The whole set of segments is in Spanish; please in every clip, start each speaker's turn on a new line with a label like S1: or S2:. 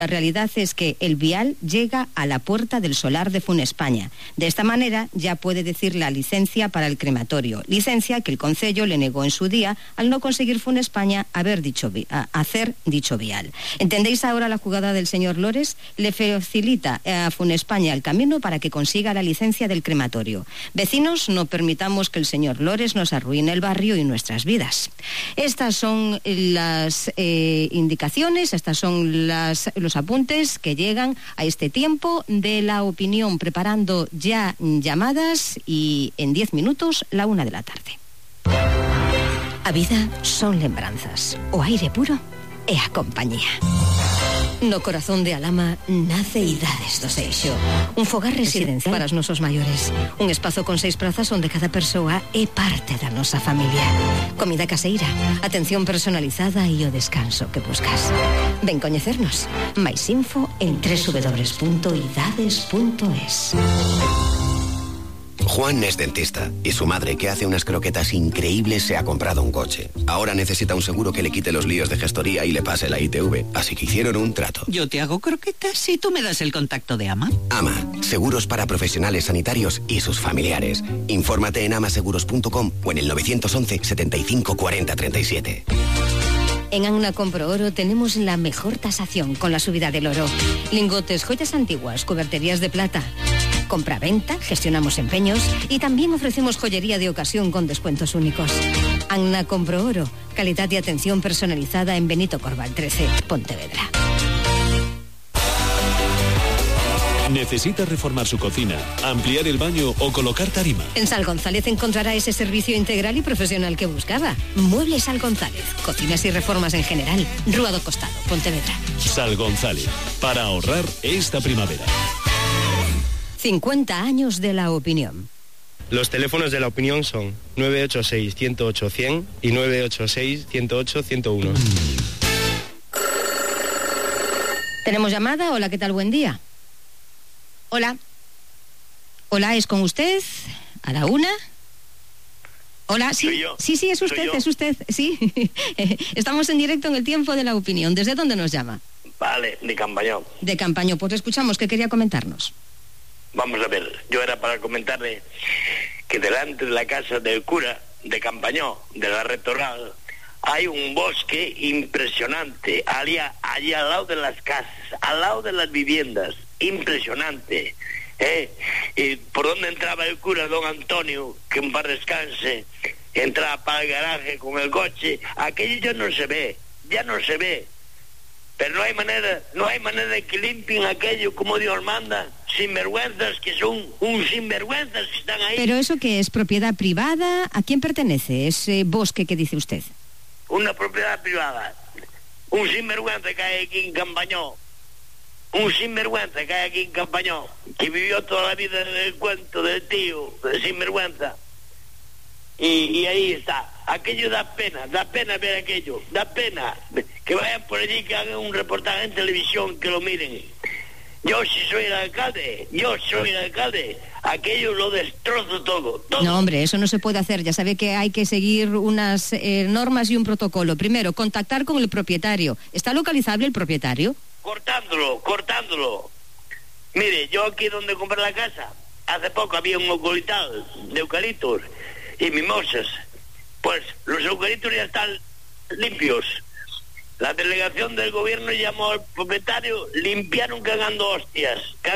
S1: La realidad es que el vial llega a la puerta del solar de Funespaña. De esta manera ya puede decir la licencia para el crematorio, licencia que el concello le negó en su día al no conseguir Funespaña hacer dicho vial. ¿Entendéis ahora la jugada del señor Lores? Le facilita a Funespaña el camino para que consiga la licencia del crematorio. Vecinos, no permitamos que el señor Lores nos arruine el barrio y nuestras vidas. Estas son las indicaciones, estas son los apuntes que llegan a este tiempo de la opinión, preparando ya llamadas y en 10 minutos la 1 de la tarde. A vida son lembranzas, o aire puro e a compañía. No corazón de Alama nace Idades do Seixo, un fogar residencial para os nosos maiores, un espazo con 6 prazas onde cada persoa é parte da nosa familia. Comida caseira, atención personalizada e o descanso que buscas. Ven coñecernos. Mais info en www.idades.es.
S2: Juan es dentista y su madre, que hace unas croquetas increíbles, se ha comprado un coche. Ahora necesita un seguro que le quite los líos de gestoría y le pase la ITV, así que hicieron un trato.
S3: Yo te hago croquetas y tú me das el contacto de AMA.
S2: AMA, seguros para profesionales sanitarios y sus familiares. Infórmate en amaseguros.com o en el 911 75 40 37.
S1: En Anna Compro Oro tenemos la mejor tasación con la subida del oro. Lingotes, joyas antiguas, cuberterías de plata. Compra-venta, gestionamos empeños y también ofrecemos joyería de ocasión con descuentos únicos. Anna Compro Oro, calidad y atención personalizada en Benito Corval 13, Pontevedra.
S4: ¿Necesita reformar su cocina, ampliar el baño o colocar tarima?
S1: En Sal González encontrará ese servicio integral y profesional que buscaba. Muebles Sal González, cocinas y reformas en general. Rúa do Costado, Pontevedra.
S4: Sal González, para ahorrar esta primavera.
S1: 50 años de la opinión.
S5: Los teléfonos de la opinión son 986-108-100 y 986-108-101.
S1: ¿Tenemos llamada? Hola, ¿qué tal? Buen día. Hola. Hola, ¿es con usted? ¿A la 1? Hola, sí.
S6: ¿Soy yo?
S1: Sí, es usted, es usted, sí. Estamos en directo en el tiempo de la opinión. ¿Desde dónde nos llama?
S6: Vale, de Campañón.
S1: De Campañón, pues escuchamos, ¿qué quería comentarnos?
S6: Vamos a ver, yo era para comentarle que delante de la casa del cura de Campañón, de la rectoral, hay un bosque impresionante, allí al lado de las casas, al lado de las viviendas, impresionante. Y por donde entraba el cura, don Antonio, que en paz descanse, entraba para el garaje con el coche, aquello ya no se ve. Pero no hay manera de que limpien aquello como Dios manda, sinvergüenzas que son sinvergüenzas que están ahí.
S1: ¿Pero eso qué es? ¿Propiedad privada? ¿A quién pertenece ese bosque que dice usted?
S6: Una propiedad privada. Un sinvergüenza que hay aquí en Campañón. Que vivió toda la vida en el cuento del tío, de sinvergüenza. Y ahí está. Aquello da pena ver aquello, da pena que vayan por allí, que hagan un reportaje en televisión, que lo miren. Yo si soy el alcalde, aquello lo destrozo todo.
S1: No, hombre, eso no se puede hacer, ya sabe que hay que seguir unas normas y un protocolo. Primero, contactar con el propietario. ¿Está localizable el propietario?
S6: Cortándolo. Mire, yo aquí donde compré la casa, hace poco había un eucaliptal de eucaliptos y mimosas. Pues los eucaliptos ya están limpios. La delegación del gobierno llamó al propietario, limpiaron cagando hostias,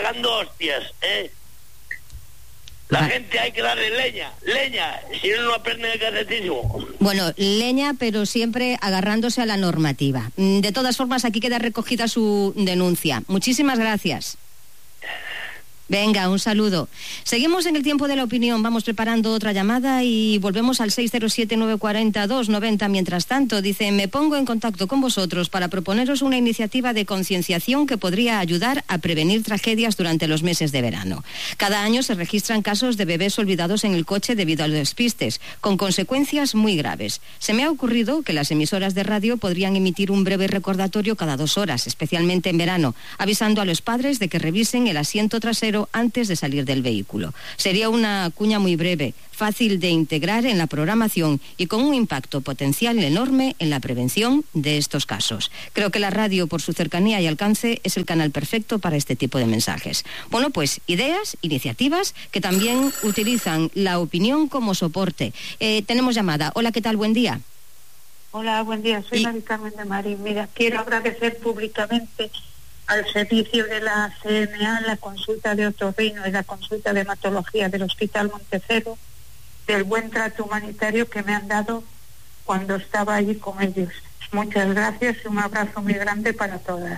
S6: La gente hay que darle leña, si no aprenden el catecismo.
S1: Bueno, leña, pero siempre agarrándose a la normativa. De todas formas, aquí queda recogida su denuncia. Muchísimas gracias. Venga, un saludo. Seguimos en el tiempo de la opinión, vamos preparando otra llamada y volvemos al 607-940-290. Mientras tanto, dice, me pongo en contacto con vosotros para proponeros una iniciativa de concienciación que podría ayudar a prevenir tragedias durante los meses de verano. Cada año se registran casos de bebés olvidados en el coche debido a los despistes, con consecuencias muy graves. Se me ha ocurrido que las emisoras de radio podrían emitir un breve recordatorio cada 2 horas, especialmente en verano, avisando a los padres de que revisen el asiento trasero trasero antes de salir del vehículo. Sería una cuña muy breve, fácil de integrar en la programación y con un impacto potencial enorme en la prevención de estos casos. Creo que la radio, por su cercanía y alcance, es el canal perfecto para este tipo de mensajes. Bueno, pues ideas, iniciativas que también utilizan la opinión como soporte. Tenemos llamada. Hola, ¿qué tal? Buen día.
S7: Hola, buen día. Soy Mari Carmen de Marín. Mira, quiero agradecer públicamente al servicio de la CNA la consulta de otorrino y la consulta de hematología del Hospital Montecero, del buen trato humanitario que me han dado cuando estaba allí con ellos. Muchas gracias y un abrazo muy grande para todas.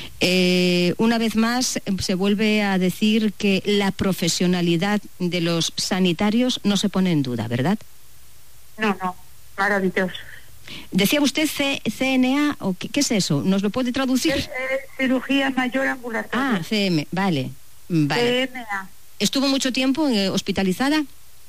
S1: Una vez más se vuelve a decir que la profesionalidad de los sanitarios no se pone en duda, ¿verdad?
S7: No, maravilloso.
S1: Decía usted CNA, ¿o qué es eso? ¿Nos lo puede traducir?
S7: Cirugía mayor ambulatoria.
S1: Ah, CM, vale.
S7: CNA.
S1: ¿Estuvo mucho tiempo hospitalizada?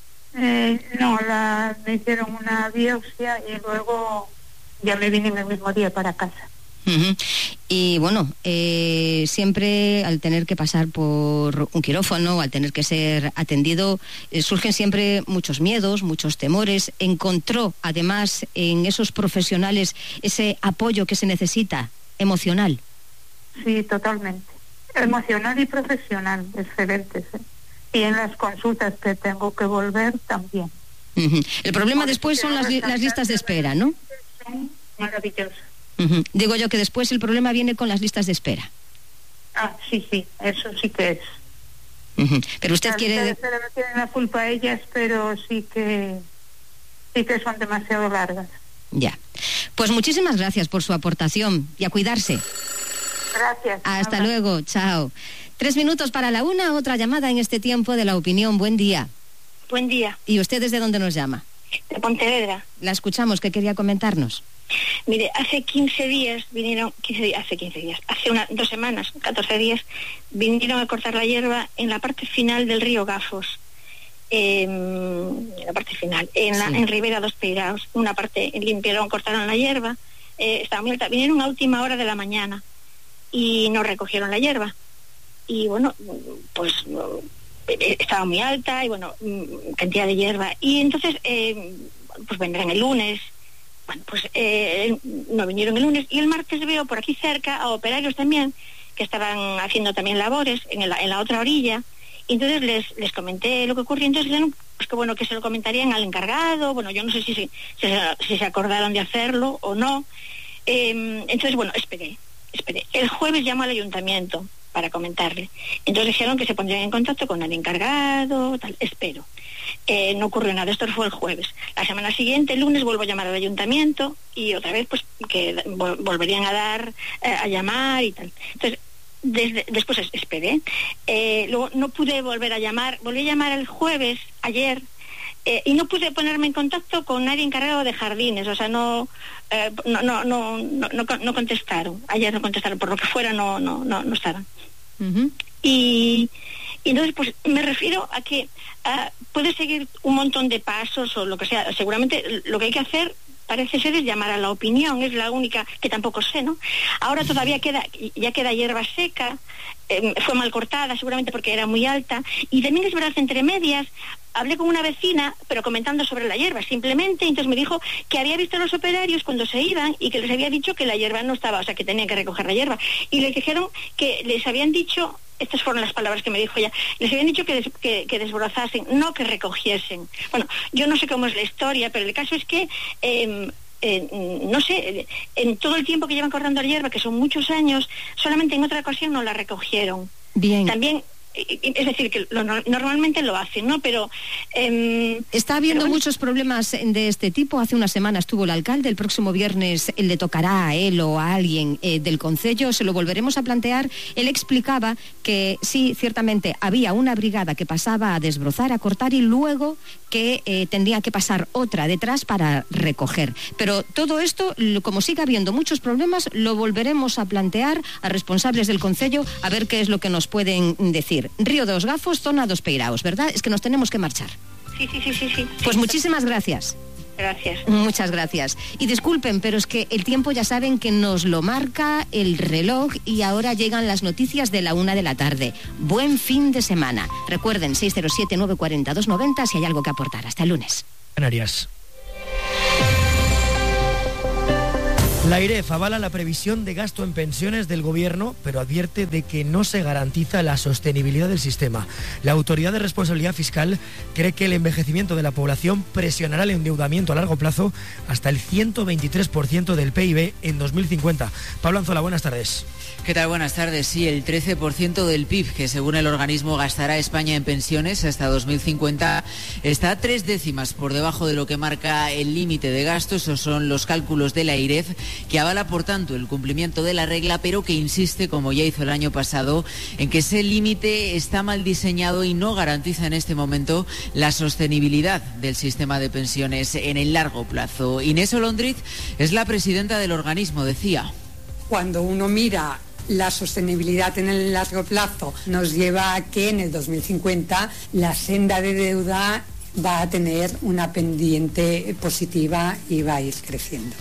S7: No, me hicieron una biopsia y luego ya me vine el mismo día para casa.
S1: Uh-huh. Y bueno, siempre al tener que pasar por un quirófano, al tener que ser atendido, surgen siempre muchos miedos, muchos temores. ¿Encontró además en esos profesionales ese apoyo que se necesita, emocional?
S7: Sí, totalmente. Emocional y profesional, excelentes, ¿eh? Y en las consultas que tengo que volver también.
S1: Uh-huh. El problema después son las listas de espera, ¿no?
S7: Son maravillosas.
S1: Uh-huh. Digo yo que después el problema viene con las listas de espera.
S7: Ah, sí, eso sí que es.
S1: Uh-huh. Pero usted quiere...
S7: Las listas de espera no tienen la culpa ellas, pero sí que son demasiado largas.
S1: Ya. Pues muchísimas gracias por su aportación y a cuidarse.
S7: Gracias.
S1: Hasta luego, chao. 3 minutos para la 1, otra llamada en este tiempo de la opinión. Buen día.
S8: Buen día.
S1: ¿Y usted desde dónde nos llama?
S8: De Pontevedra.
S1: La escuchamos, ¿qué quería comentarnos?
S8: Mire, hace 15 días vinieron, hace 2 semanas, 14 días, vinieron a cortar la hierba en la parte final del río Gafos. La parte final, en Ribera dos Peiraos, una parte limpiaron, cortaron la hierba, estaba muy alta, vinieron a última hora de la mañana y no recogieron la hierba. Y bueno, pues estaba muy alta y bueno, cantidad de hierba. Y entonces, pues vendrán el lunes. Bueno, pues no vinieron el lunes. Y el martes veo por aquí cerca a operarios también, que estaban haciendo también labores en la otra orilla. Y entonces les comenté lo que ocurrió. Entonces dijeron pues que bueno, que se lo comentarían al encargado. Bueno, yo no sé si se acordaron de hacerlo o no. Entonces, bueno, esperé. El jueves llamo al ayuntamiento para comentarle. Entonces dijeron que se pondrían en contacto con el encargado, tal, espero. No ocurrió nada, esto fue el jueves. La semana siguiente, el lunes, vuelvo a llamar al ayuntamiento y otra vez pues que volverían a llamar y tal. Entonces, después esperé. Luego no pude volver a llamar, volví a llamar el jueves, ayer, y no pude ponerme en contacto con nadie encargado de jardines, o sea, no contestaron. Ayer no contestaron, por lo que fuera no estaban. Uh-huh. Y entonces pues me refiero a que puede seguir un montón de pasos o lo que sea. Seguramente lo que hay que hacer parece ser es llamar a la opinión, es la única que tampoco sé, ¿no? Ahora todavía queda hierba seca, fue mal cortada seguramente porque era muy alta, y también es verdad, entre medias hablé con una vecina, pero comentando sobre la hierba simplemente, entonces me dijo que había visto a los operarios cuando se iban y que les había dicho que la hierba no estaba, o sea, que tenían que recoger la hierba, y les dijeron que les habían dicho, estas fueron las palabras que me dijo ella, les habían dicho que desbrozasen, no que recogiesen. Bueno, yo no sé cómo es la historia, pero el caso es que no sé, en todo el tiempo que llevan cortando la hierba, que son muchos años, solamente en otra ocasión no la recogieron.
S1: Bien.
S8: También, es decir, que normalmente lo hacen, ¿no? Pero
S1: está habiendo muchos problemas de este tipo. Hace una semana estuvo el alcalde, el próximo viernes le tocará a él o a alguien del concello, se lo volveremos a plantear. Él explicaba que sí, ciertamente había una brigada que pasaba a desbrozar, a cortar, y luego que tendría que pasar otra detrás para recoger. Pero todo esto, como sigue habiendo muchos problemas, lo volveremos a plantear a responsables del concello a ver qué es lo que nos pueden decir. Río dos Gafos, zona dos Peiraos, ¿verdad? Es que nos tenemos que marchar.
S8: Sí.
S1: Pues muchísimas gracias.
S8: Gracias.
S1: Muchas gracias. Y disculpen, pero es que el tiempo ya saben que nos lo marca el reloj y ahora llegan las noticias de la 1:00 p.m. Buen fin de semana. Recuerden, 607-940-290 si hay algo que aportar. Hasta el lunes.
S9: Canarias. La AIREF avala la previsión de gasto en pensiones del Gobierno, pero advierte de que no se garantiza la sostenibilidad del sistema. La Autoridad de Responsabilidad Fiscal cree que el envejecimiento de la población presionará el endeudamiento a largo plazo hasta el 123% del PIB en 2050. Pablo Anzola, buenas tardes.
S10: ¿Qué tal? Buenas tardes. Sí, el 13% del PIB que según el organismo gastará España en pensiones hasta 2050 está 3 décimas por debajo de lo que marca el límite de gasto. Esos son los cálculos de la AIREF, que avala por tanto el cumplimiento de la regla, pero que insiste, como ya hizo el año pasado, en que ese límite está mal diseñado y no garantiza en este momento la sostenibilidad del sistema de pensiones en el largo plazo. Inés Olondriz es la presidenta del organismo, decía.
S11: Cuando uno mira la sostenibilidad en el largo plazo, nos lleva a que en el 2050 la senda de deuda va a tener una pendiente positiva y va a ir creciendo.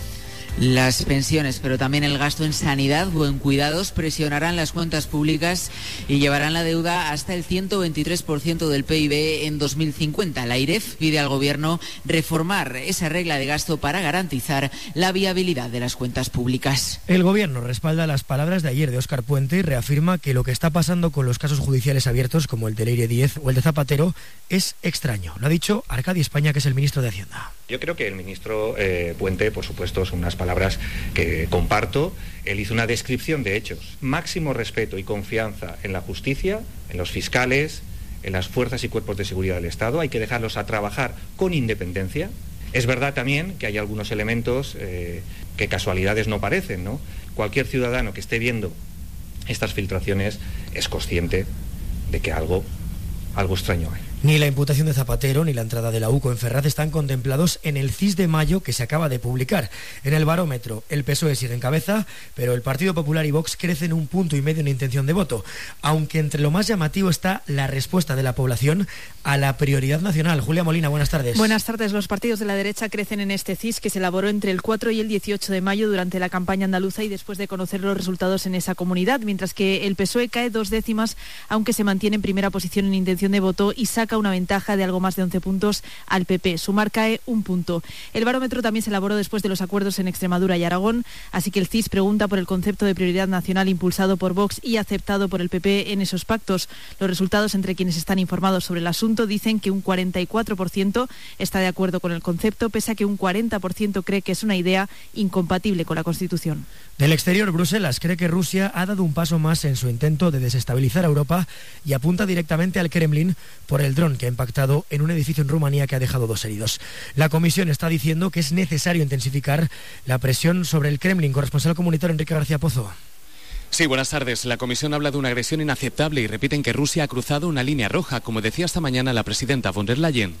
S10: Las pensiones, pero también el gasto en sanidad o en cuidados presionarán las cuentas públicas y llevarán la deuda hasta el 123% del PIB en 2050. La AIREF pide al Gobierno reformar esa regla de gasto para garantizar la viabilidad de las cuentas públicas.
S9: El Gobierno respalda las palabras de ayer de Óscar Puente y reafirma que lo que está pasando con los casos judiciales abiertos, como el de Leire 10 o el de Zapatero, es extraño. Lo ha dicho Arcadi España, que es el ministro de Hacienda.
S12: Yo creo que el ministro Puente, por supuesto, son unas palabras que comparto. Él hizo una descripción de hechos. Máximo respeto y confianza en la justicia, en los fiscales, en las fuerzas y cuerpos de seguridad del Estado. Hay que dejarlos a trabajar con independencia. Es verdad también que hay algunos elementos que casualidades no parecen, ¿no? Cualquier ciudadano que esté viendo estas filtraciones es consciente de que algo extraño hay.
S9: Ni la imputación de Zapatero ni la entrada de la UCO en Ferraz están contemplados en el CIS de mayo que se acaba de publicar. En el barómetro, el PSOE sigue en cabeza, pero el Partido Popular y Vox crecen 1,5 puntos en intención de voto, aunque entre lo más llamativo está la respuesta de la población a la prioridad nacional. Julia Molina, buenas tardes.
S13: Buenas tardes. Los partidos de la derecha crecen en este CIS que se elaboró entre el 4 y el 18 de mayo durante la campaña andaluza y después de conocer los resultados en esa comunidad, mientras que el PSOE cae 2 décimas, aunque se mantiene en primera posición en intención de voto y saca una ventaja de algo más de 11 puntos al PP. Sumar cae 1 punto. El barómetro también se elaboró después de los acuerdos en Extremadura y Aragón, así que el CIS pregunta por el concepto de prioridad nacional impulsado por Vox y aceptado por el PP en esos pactos. Los resultados entre quienes están informados sobre el asunto dicen que un 44% está de acuerdo con el concepto, pese a que un 40% cree que es una idea incompatible con la Constitución.
S9: Del exterior, Bruselas cree que Rusia ha dado un paso más en su intento de desestabilizar a Europa y apunta directamente al Kremlin por el dron que ha impactado en un edificio en Rumanía que ha dejado 2 heridos. La Comisión está diciendo que es necesario intensificar la presión sobre el Kremlin. Corresponsal comunitario Enrique García Pozo.
S14: Sí, buenas tardes. La Comisión habla de una agresión inaceptable y repiten que Rusia ha cruzado una línea roja, como decía esta mañana la presidenta von der Leyen.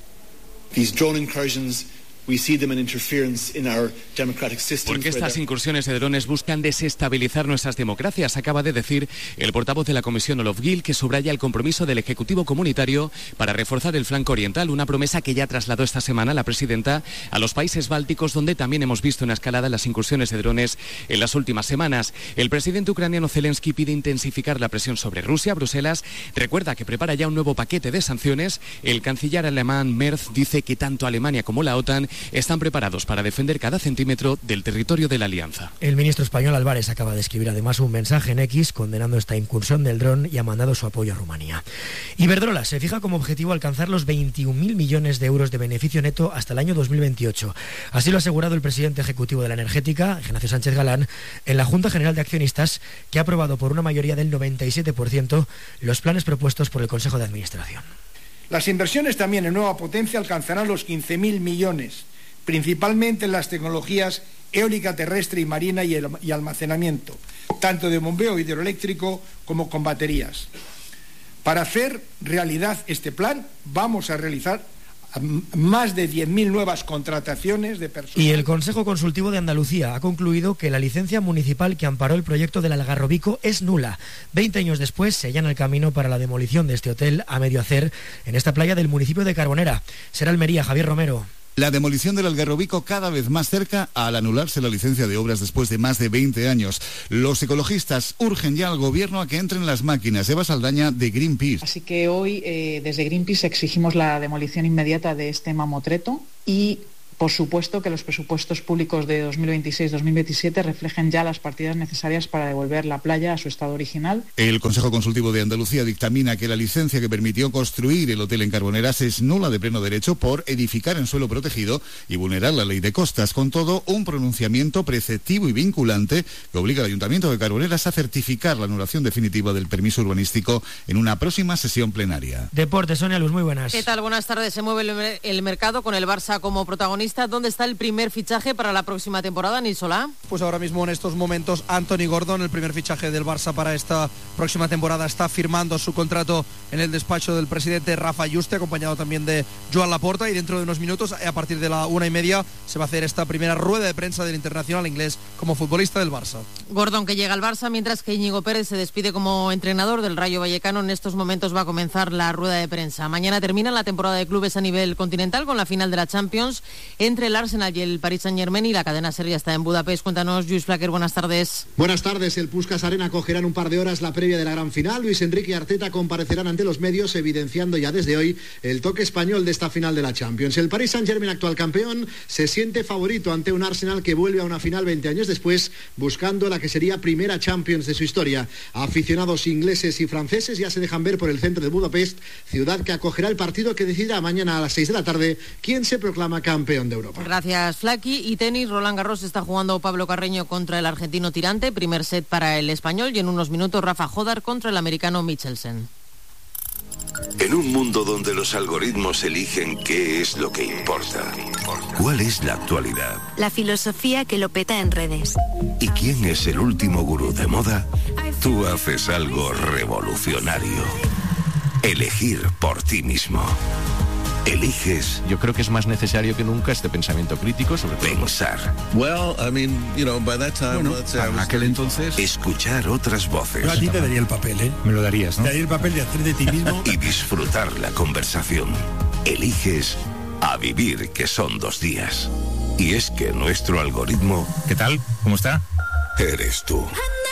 S14: Porque estas incursiones de drones buscan desestabilizar nuestras democracias, acaba de decir el portavoz de la Comisión, Olof Gil, que subraya el compromiso del Ejecutivo Comunitario para reforzar el flanco oriental, una promesa que ya trasladó esta semana la presidenta a los países bálticos, donde también hemos visto una escalada en las incursiones de drones en las últimas semanas. El presidente ucraniano Zelensky pide intensificar la presión sobre Rusia. Bruselas recuerda que prepara ya un nuevo paquete de sanciones. El canciller alemán Merz dice que tanto Alemania como la OTAN están preparados para defender cada centímetro del territorio de la alianza.
S9: El ministro español Álvarez acaba de escribir además un mensaje en X condenando esta incursión del dron y ha mandado su apoyo a Rumanía. Iberdrola se fija como objetivo alcanzar los 21.000 millones de euros de beneficio neto hasta el año 2028. Así lo ha asegurado el presidente ejecutivo de la energética, Ignacio Sánchez Galán, en la Junta General de Accionistas, que ha aprobado por una mayoría del 97% los planes propuestos por el Consejo de Administración.
S15: Las inversiones también en nueva potencia alcanzarán los 15.000 millones, principalmente en las tecnologías eólica terrestre y marina y almacenamiento, tanto de bombeo hidroeléctrico como con baterías. Para hacer realidad este plan, vamos a realizar más de 10.000 nuevas contrataciones de personal.
S9: Y el Consejo Consultivo de Andalucía ha concluido que la licencia municipal que amparó el proyecto del Algarrobico es nula. 20 años después se allana el camino para la demolición de este hotel a medio hacer en esta playa del municipio de Carbonera. Será Almería, Javier Romero.
S16: La demolición del Algarrobico cada vez más cerca al anularse la licencia de obras después de más de 20 años. Los ecologistas urgen ya al gobierno a que entren las máquinas. Eva Saldaña, de Greenpeace.
S17: Así que hoy desde Greenpeace exigimos la demolición inmediata de este mamotreto y, por supuesto, que los presupuestos públicos de 2026-2027 reflejen ya las partidas necesarias para devolver la playa a su estado original.
S16: El Consejo Consultivo de Andalucía dictamina que la licencia que permitió construir el hotel en Carboneras es nula de pleno derecho por edificar en suelo protegido y vulnerar la ley de costas. Con todo, un pronunciamiento preceptivo y vinculante que obliga al Ayuntamiento de Carboneras a certificar la anulación definitiva del permiso urbanístico en una próxima sesión plenaria.
S9: Deportes, Sonia Luz, muy buenas.
S18: ¿Qué tal? Buenas tardes. Se mueve el mercado con el Barça como protagonista. ¿Dónde está el primer fichaje para la próxima temporada, Nil Solá?
S19: Pues ahora mismo en estos momentos Anthony Gordon, el primer fichaje del Barça para esta próxima temporada, está firmando su contrato en el despacho del presidente Rafa Yuste, acompañado también de Joan Laporta, y dentro de unos minutos, a partir de la 1:30, se va a hacer esta primera rueda de prensa del internacional inglés como futbolista del Barça.
S18: Gordon, que llega al Barça, mientras que Íñigo Pérez se despide como entrenador del Rayo Vallecano. En estos momentos va a comenzar la rueda de prensa. Mañana termina la temporada de clubes a nivel continental con la final de la Champions entre el Arsenal y el Paris Saint-Germain, y la cadena SER ya está en Budapest. Cuéntanos, Lluís Flaquer, buenas tardes.
S20: Buenas tardes. El Puskás Arena acogerá en un par de horas la previa de la gran final. Luis Enrique y Arteta comparecerán ante los medios, evidenciando ya desde hoy el toque español de esta final de la Champions. El Paris Saint-Germain, actual campeón, se siente favorito ante un Arsenal que vuelve a una final 20 años después, buscando la que sería primera Champions de su historia. Aficionados ingleses y franceses ya se dejan ver por el centro de Budapest, ciudad que acogerá el partido que decidirá mañana a las 6 de la tarde quién se proclama campeón de Europa.
S18: Gracias, Flaqui. Y tenis, Roland Garros está jugando Pablo Carreño contra el argentino Tirante, primer set para el español, y en unos minutos Rafa Jodar contra el americano Michelsen.
S21: En un mundo donde los algoritmos eligen qué es lo que importa, ¿cuál es la actualidad?
S22: La filosofía que lo peta en redes.
S21: ¿Y quién es el último gurú de moda? Tú haces algo revolucionario. Elegir por ti mismo.
S23: Yo creo que es más necesario que nunca este pensamiento crítico sobre
S21: pensar.
S23: Bueno, en aquel entonces...
S21: Escuchar otras voces.
S24: Yo a ti te daría el papel, ¿eh?
S23: Me lo darías, ¿no?
S24: Te daría el papel de hacer de ti mismo.
S21: Y disfrutar la conversación. Eliges a vivir, que son 2 días. Y es que nuestro algoritmo...
S23: ¿Qué tal? ¿Cómo está?
S21: Eres tú.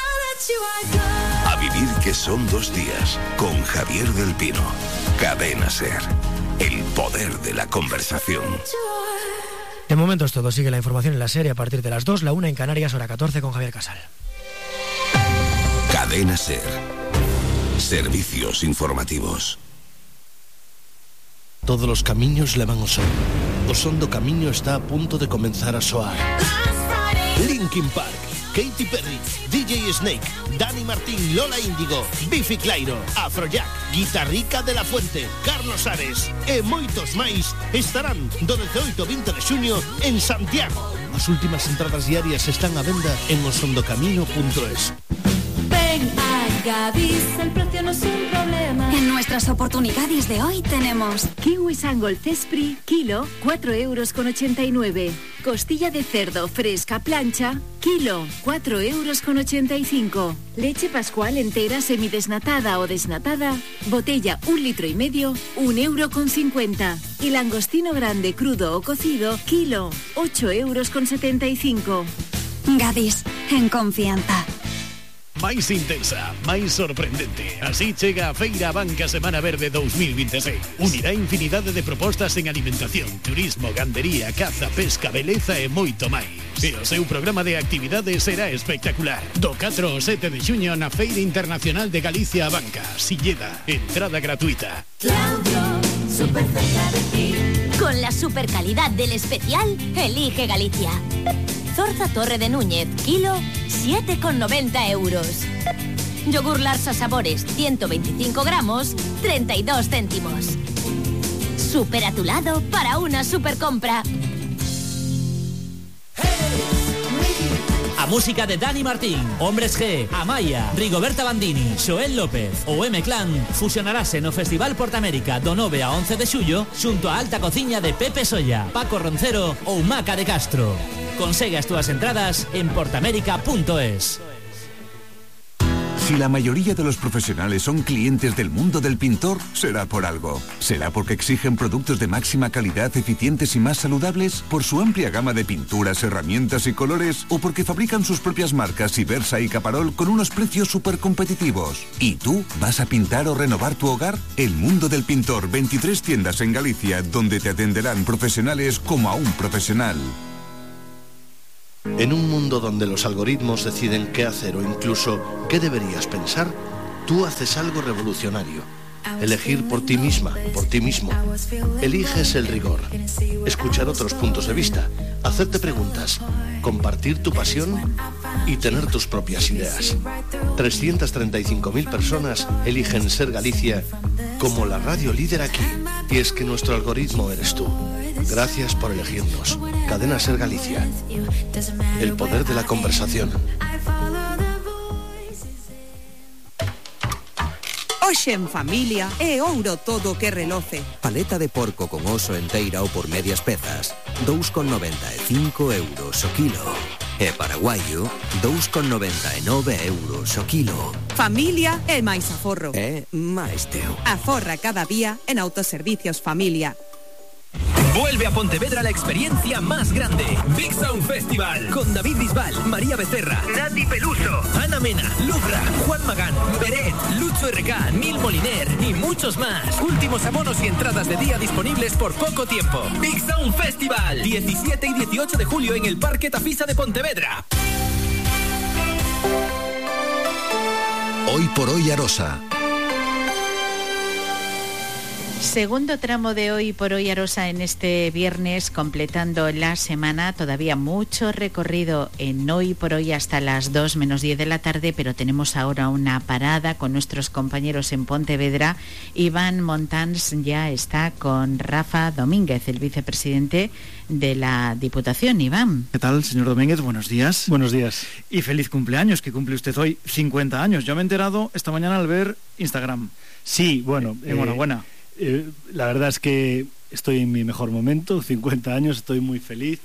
S21: A vivir, que son 2 días. Con Javier del Pino. Cadena SER. El poder de la conversación.
S9: De momento es todo. Sigue la información en la serie a partir de las 2, la 1 en Canarias, hora 14, con Javier Casal.
S21: Cadena SER. Servicios informativos.
S25: Todos los camiños levan ao sol. O son do camiño está a punto de comenzar a soar. Linkin Park, Katy Perry, DJ Snake, Dani Martín, Lola Índigo, Biffy Clyro, Afrojack, Guitarrica de la Fuente, Carlos Ares e moitos máis estarán do 18 ao 20 de xuño en Santiago. As últimas entradas diarias están á venda en osondocamino.es.
S26: Ven a Gadis, el precio no es un problema.
S22: En nuestras oportunidades de hoy tenemos
S26: kiwi Sangol Cespri, kilo, 4,89 €. Costilla de cerdo fresca plancha, kilo, 4,85 €. Leche Pascual entera semidesnatada o desnatada, botella 1,5 litros, 1,50 €. Y langostino grande crudo o cocido, kilo, 8,75 €.
S22: Gadis, en confianza.
S27: Máis intensa, máis sorprendente. Así chega a Feira Banca Semana Verde 2026. Unirá infinidade de propostas en alimentación, turismo, gandería, caza, pesca, beleza e moito máis. E o seu programa de actividades será espectacular. Do 4 ao 7 de xuño na Feira Internacional de Galicia a Banca, Silleda, entrada gratuita.
S26: Claudio, súper cerca de ti.
S22: Con la super calidad del especial, elige Galicia. Zorza Torre de Núñez, kilo, 7,90 €. Yogur Larsa Sabores, 125 gramos, 32 céntimos. Súper a tu lado para una super compra.
S28: A música de Dani Martín, Hombres G, Amaya, Rigoberta Bandini, Xoel López ou M-Clan fusionarase no Festival Portamérica do 9 a 11 de xullo xunto a alta cociña de Pepe Solla, Paco Roncero ou Maca de Castro. Consegue as túas entradas en portamérica.es.
S1: Si la mayoría de los profesionales son clientes del mundo del pintor, será por algo. ¿Será porque exigen productos de máxima calidad, eficientes y más saludables? ¿Por su amplia gama de pinturas, herramientas y colores? ¿O porque fabrican sus propias marcas Ibersa y Caparol con unos precios súper competitivos? ¿Y tú vas a pintar o renovar tu hogar? El mundo del pintor, 23 tiendas en Galicia, donde te atenderán profesionales como a un profesional.
S25: En un mundo donde los algoritmos deciden qué hacer o incluso qué deberías pensar, tú haces algo revolucionario. Elegir por ti misma, por ti mismo. Eliges el rigor. Escuchar otros puntos de vista. Hacerte preguntas. Compartir tu pasión y tener tus propias ideas. 335.000 personas eligen Ser Galicia como la radio líder aquí. Y es que nuestro algoritmo eres tú. Gracias por elegirnos. Cadena Ser Galicia. El poder de la conversación.
S2: Hoxe en familia é ouro todo que reloce.
S3: Paleta de porco con oso enteira ou por medias pezas, 2,95 euros o kilo. E paraguaio, 2,99 euros o kilo.
S2: Familia é máis aforro.
S3: É máis teu.
S2: Aforra cada día en Autoservicios Familia.
S4: Vuelve a Pontevedra la experiencia más grande. Big Sound Festival. Con David Bisbal, María Becerra, Nati Peluso, Ana Mena, Lubra, Juan Magán, Beret, Lucho RK, Nil Moliner y muchos más. Últimos abonos y entradas de día disponibles por poco tiempo. Big Sound Festival. 17 y 18 de julio en el Parque Tafisa de Pontevedra.
S25: Hoy por hoy Arosa.
S5: Segundo tramo de Hoy por Hoy Arosa en este viernes, completando la semana. Todavía mucho recorrido en Hoy por Hoy hasta las 2 menos 10 de la tarde, pero tenemos ahora una parada con nuestros compañeros en Pontevedra. Iván Montans ya está con Rafa Domínguez, el vicepresidente de la Diputación. Iván.
S6: ¿Qué tal, señor Domínguez? Buenos días.
S7: Buenos días.
S6: Y feliz cumpleaños, que cumple usted hoy 50 años. Yo me he enterado esta mañana al ver Instagram.
S7: Sí, bueno.
S6: Enhorabuena.
S7: La verdad es que estoy en mi mejor momento, 50 años, estoy muy feliz.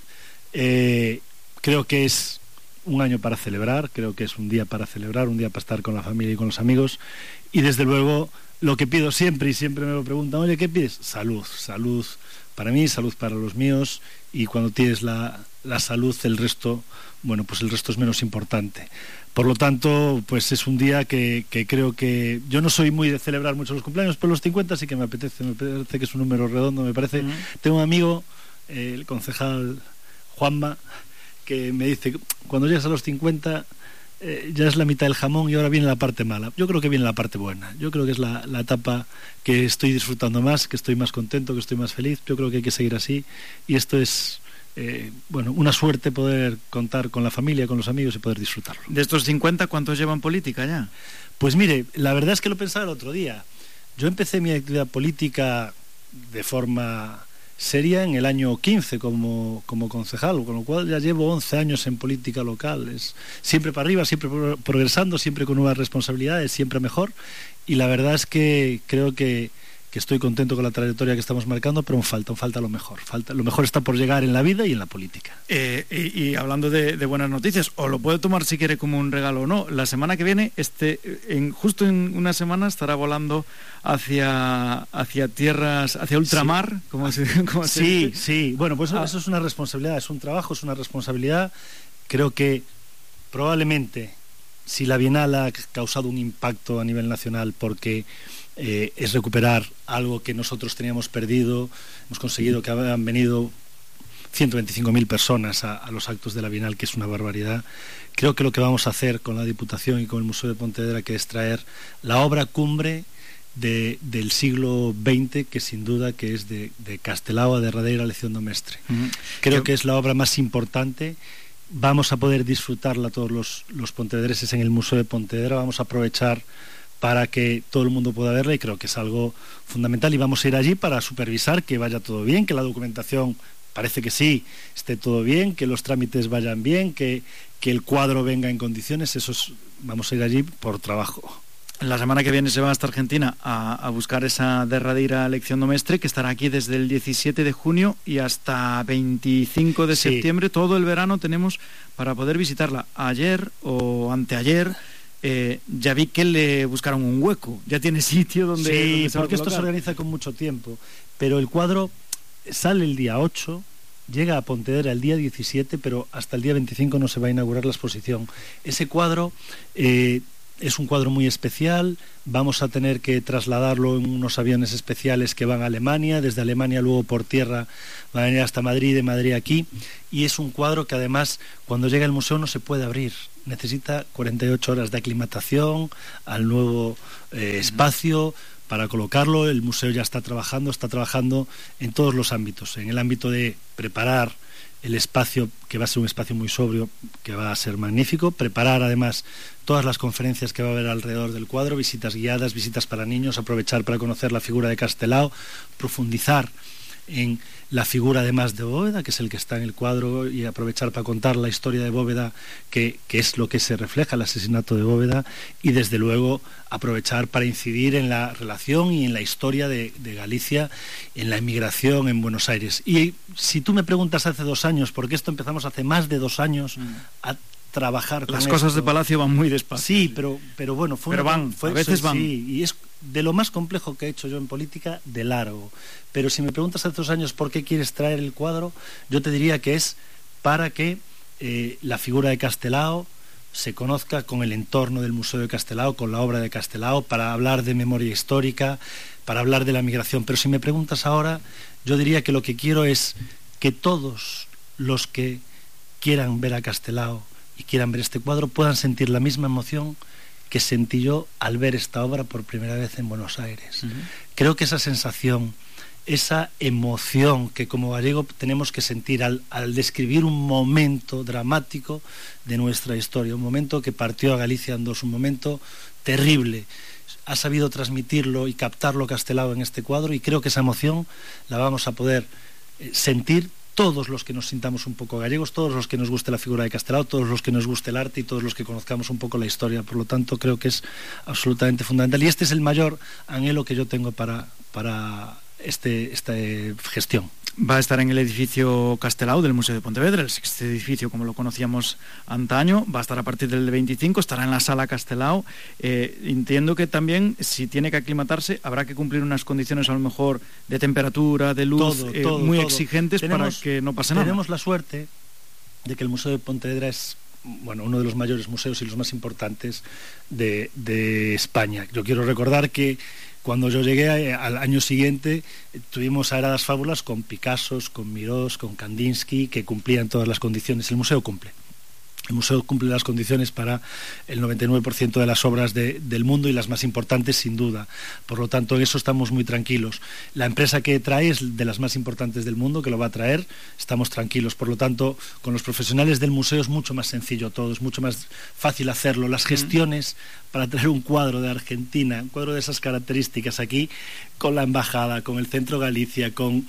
S7: Creo que es un año para celebrar, creo que es un día para celebrar, un día para estar con la familia y con los amigos. Y desde luego lo que pido siempre, y siempre me lo preguntan, oye, ¿qué pides? Salud, salud para mí, salud para los míos, y cuando tienes la salud, el resto, bueno, pues el resto es menos importante. Por lo tanto, pues es un día que creo que... Yo no soy muy de celebrar mucho los cumpleaños, pero los 50 sí que me parece que es un número redondo, me parece. Tengo un amigo, el concejal Juanma, que me dice, cuando llegas a los 50 ya es la mitad del jamón y ahora viene la parte mala. Yo creo que viene la parte buena. Yo creo que es la etapa que estoy disfrutando más, que estoy más contento, que estoy más feliz. Yo creo que hay que seguir así, y esto es... bueno, una suerte poder contar con la familia, con los amigos y poder disfrutarlo.
S6: De estos 50, ¿cuántos llevan política ya?
S7: Pues mire, la verdad es que lo pensaba el otro día. Yo empecé mi actividad política de forma seria en el año 15 como concejal, con lo cual ya llevo 11 años en política local. Es siempre para arriba, siempre progresando, siempre con nuevas responsabilidades, siempre mejor. Y la verdad es que creo que estoy contento con la trayectoria que estamos marcando, pero falta lo mejor. Lo mejor está por llegar en la vida y en la política.
S6: Y hablando de buenas noticias, o lo puede tomar si quiere como un regalo o no, la semana que viene, justo en una semana, estará volando hacia tierras, hacia ultramar,
S7: Sí. Bueno, pues eso es una responsabilidad, es un trabajo, es una responsabilidad. Creo que probablemente, si la Bienal ha causado un impacto a nivel nacional porque es recuperar algo que nosotros teníamos perdido, hemos conseguido que hayan venido 125.000 personas a los actos de la Bienal, que es una barbaridad. Creo que lo que vamos a hacer con la Diputación y con el Museo de Pontevedra, que es traer la obra cumbre del siglo XX, que sin duda que es de Castelao a derradeira lección do mestre. Creo que es la obra más importante. Vamos a poder disfrutarla todos los pontevedreses en el Museo de Pontevedra. Vamos a aprovechar para que todo el mundo pueda verla, y creo que es algo fundamental, y vamos a ir allí para supervisar que vaya todo bien, que la documentación, parece que sí, esté todo bien, que los trámites vayan bien, que el cuadro venga en condiciones. Vamos a ir allí por trabajo.
S6: La semana que viene se va hasta Argentina a buscar esa derradeira lección do mestre, que estará aquí desde el 17 de junio y hasta 25 de septiembre. Todo el verano tenemos para poder visitarla. Ayer o anteayer ya vi que le buscaron un hueco, ya tiene sitio donde
S7: Sí, porque esto se organiza con mucho tiempo, pero el cuadro sale el día 8, llega a Pontevedra el día 17, pero hasta el día 25 no se va a inaugurar la exposición. Ese cuadro es un cuadro muy especial, vamos a tener que trasladarlo en unos aviones especiales que van a Alemania, desde Alemania luego por tierra va a venir hasta Madrid, de Madrid aquí, y es un cuadro que además cuando llega al museo no se puede abrir, necesita 48 horas de aclimatación al nuevo espacio para colocarlo. El museo ya está trabajando en todos los ámbitos, en el ámbito de preparar el espacio, que va a ser un espacio muy sobrio, que va a ser magnífico, preparar además todas las conferencias que va a haber alrededor del cuadro, visitas guiadas, visitas para niños, aprovechar para conocer la figura de Castelao, profundizar en la figura además de Bóveda, que es el que está en el cuadro, y aprovechar para contar la historia de Bóveda, que es lo que se refleja, el asesinato de Bóveda, y desde luego aprovechar para incidir en la relación y en la historia de Galicia, en la emigración en Buenos Aires. Y si tú me preguntas hace 2 años, porque esto empezamos hace más de 2 años a trabajar con
S6: las cosas de Palacio van muy despacio.
S7: Sí, pero bueno,
S6: a veces van.
S7: Sí, y es de lo más complejo que he hecho yo en política, de largo. Pero si me preguntas hace 2 años por qué quieres traer el cuadro, yo te diría que es para que la figura de Castelao se conozca con el entorno del Museo de Castelao, con la obra de Castelao, para hablar de memoria histórica, para hablar de la migración. Pero si me preguntas ahora, yo diría que lo que quiero es que todos los que quieran ver a Castelao y quieran ver este cuadro puedan sentir la misma emoción que sentí yo al ver esta obra por primera vez en Buenos Aires. Creo que esa sensación, esa emoción que como gallego tenemos que sentir al describir un momento dramático de nuestra historia, un momento que partió a Galicia en dos, un momento terrible, ha sabido transmitirlo y captarlo Castelao en este cuadro, y creo que esa emoción la vamos a poder sentir todos los que nos sintamos un poco gallegos, todos los que nos guste la figura de Castelao, todos los que nos guste el arte y todos los que conozcamos un poco la historia. Por lo tanto, creo que es absolutamente fundamental, y este es el mayor anhelo que yo tengo para esta gestión.
S6: Va a estar en el edificio Castelao del Museo de Pontevedra, el sexto edificio como lo conocíamos antaño. Va a estar a partir del 25, estará en la sala Castelao. Entiendo que también, si tiene que aclimatarse, habrá que cumplir unas condiciones a lo mejor de temperatura, de luz, muy exigentes para que no pase nada.
S7: Tenemos la suerte de que el Museo de Pontevedra es uno de los mayores museos y los más importantes de España. Yo quiero recordar que cuando yo llegué al año siguiente tuvimos Sagradas Fábulas con Picasso, con Mirós, con Kandinsky, que cumplían todas las condiciones. El museo cumple las condiciones para el 99% de las obras del mundo, y las más importantes sin duda. Por lo tanto, en eso estamos muy tranquilos. La empresa que trae es de las más importantes del mundo, que lo va a traer, estamos tranquilos. Por lo tanto, con los profesionales del museo es mucho más sencillo todo, es mucho más fácil hacerlo. Las gestiones para traer un cuadro de Argentina, un cuadro de esas características aquí, con la embajada, con el Centro Galicia, con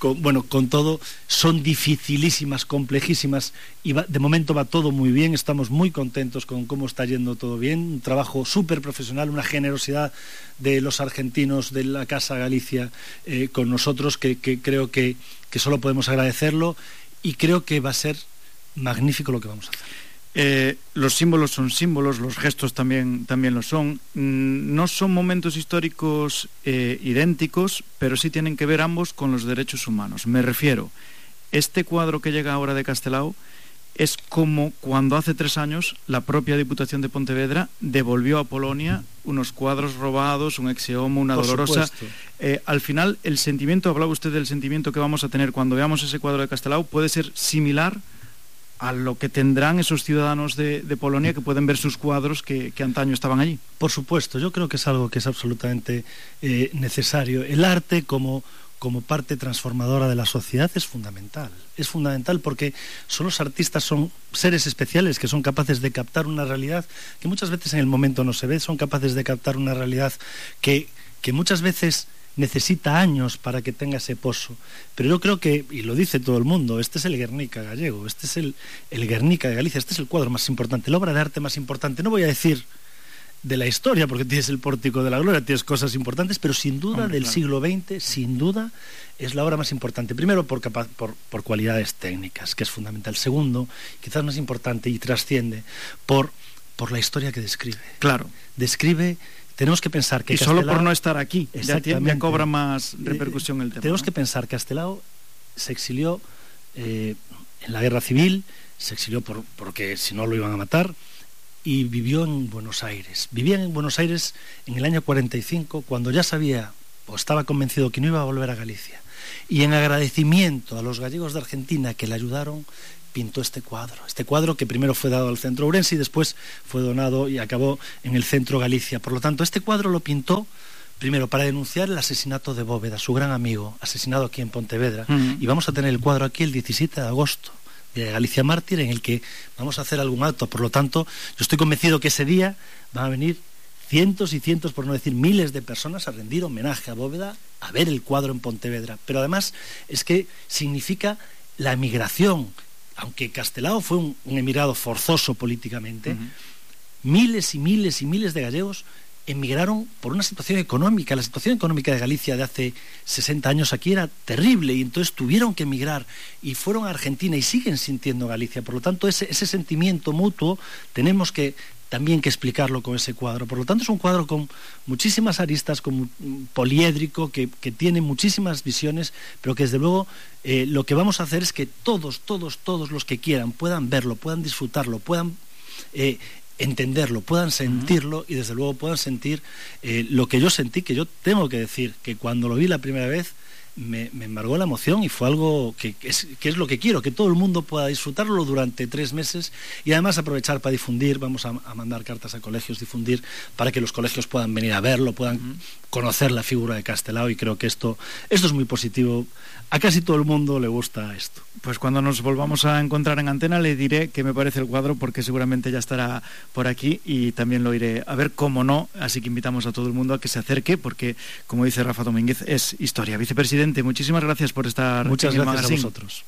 S7: todo, son dificilísimas, complejísimas, y de momento va todo muy bien. Estamos muy contentos con cómo está yendo todo bien, un trabajo súper profesional, una generosidad de los argentinos de la Casa Galicia con nosotros que creo que solo podemos agradecerlo, y creo que va a ser magnífico lo que vamos a hacer.
S6: Los símbolos son símbolos, los gestos también lo son. No son momentos históricos idénticos, pero sí tienen que ver ambos con los derechos humanos. Me refiero, este cuadro que llega ahora de Castelao es como cuando hace 3 años la propia Diputación de Pontevedra devolvió a Polonia unos cuadros robados, un ex homo, una dolorosa. Al final, el sentimiento, hablaba usted del sentimiento que vamos a tener cuando veamos ese cuadro de Castelao, puede ser similar a lo que tendrán esos ciudadanos de Polonia que pueden ver sus cuadros que antaño estaban allí.
S7: Por supuesto, yo creo que es algo que es absolutamente necesario. El arte como parte transformadora de la sociedad es fundamental. Es fundamental porque los artistas son seres especiales que son capaces de captar una realidad que muchas veces en el momento no se ve, son capaces de captar una realidad que muchas veces necesita años para que tenga ese pozo. Pero yo creo que, y lo dice todo el mundo, este es el Guernica gallego, este es el Guernica de Galicia, este es el cuadro más importante, la obra de arte más importante. No voy a decir de la historia, porque tienes el Pórtico de la Gloria, tienes cosas importantes, pero sin duda del siglo XX, sin duda, es la obra más importante. Primero, por cualidades técnicas, que es fundamental. Segundo, quizás más importante y trasciende, por por la historia que describe.
S6: Claro.
S7: Describe, tenemos que pensar que
S6: y
S7: Castelao,
S6: solo por no estar aquí, ya cobra más repercusión el tema.
S7: Tenemos que pensar que Castelao se exilió en la guerra civil, se exilió porque si no lo iban a matar, y vivió en Buenos Aires. Vivía en Buenos Aires en el año 45, cuando ya sabía o estaba convencido que no iba a volver a Galicia. Y en agradecimiento a los gallegos de Argentina que le ayudaron, pintó este cuadro que primero fue dado al Centro Ourense y después fue donado y acabó en el Centro Galicia. Por lo tanto, este cuadro lo pintó primero para denunciar el asesinato de Bóveda, su gran amigo, asesinado aquí en Pontevedra. Y vamos a tener el cuadro aquí el 17 de agosto de Galicia Mártir, en el que vamos a hacer algún acto. Por lo tanto, yo estoy convencido que ese día van a venir cientos y cientos, por no decir miles de personas a rendir homenaje a Bóveda, a ver el cuadro en Pontevedra. Pero además es que significa la emigración. Aunque Castelao fue un emigrado forzoso políticamente, miles y miles y miles de gallegos emigraron por una situación económica. La situación económica de Galicia de hace 60 años aquí era terrible, y entonces tuvieron que emigrar y fueron a Argentina y siguen sintiendo Galicia. Por lo tanto, ese sentimiento mutuo tenemos que también que explicarlo con ese cuadro. Por lo tanto, es un cuadro con muchísimas aristas, con poliédrico, que tiene muchísimas visiones, pero que desde luego lo que vamos a hacer es que todos los que quieran puedan verlo, puedan disfrutarlo, puedan entenderlo, puedan sentirlo, y desde luego puedan sentir lo que yo sentí, que yo tengo que decir que cuando lo vi la primera vez me embargó la emoción, y fue algo que es lo que quiero, que todo el mundo pueda disfrutarlo durante 3 meses, y además aprovechar para difundir. Vamos a mandar cartas a colegios, difundir, para que los colegios puedan venir a verlo, puedan conocer la figura de Castelao, y creo que esto es muy positivo. A casi todo el mundo le gusta esto.
S6: Pues cuando nos volvamos a encontrar en antena le diré qué me parece el cuadro, porque seguramente ya estará por aquí y también lo iré a ver, cómo no. Así que invitamos a todo el mundo a que se acerque, porque, como dice Rafa Domínguez, es historia. Vicepresidente, muchísimas gracias por estar
S7: en el magazine. Muchas gracias a vosotros.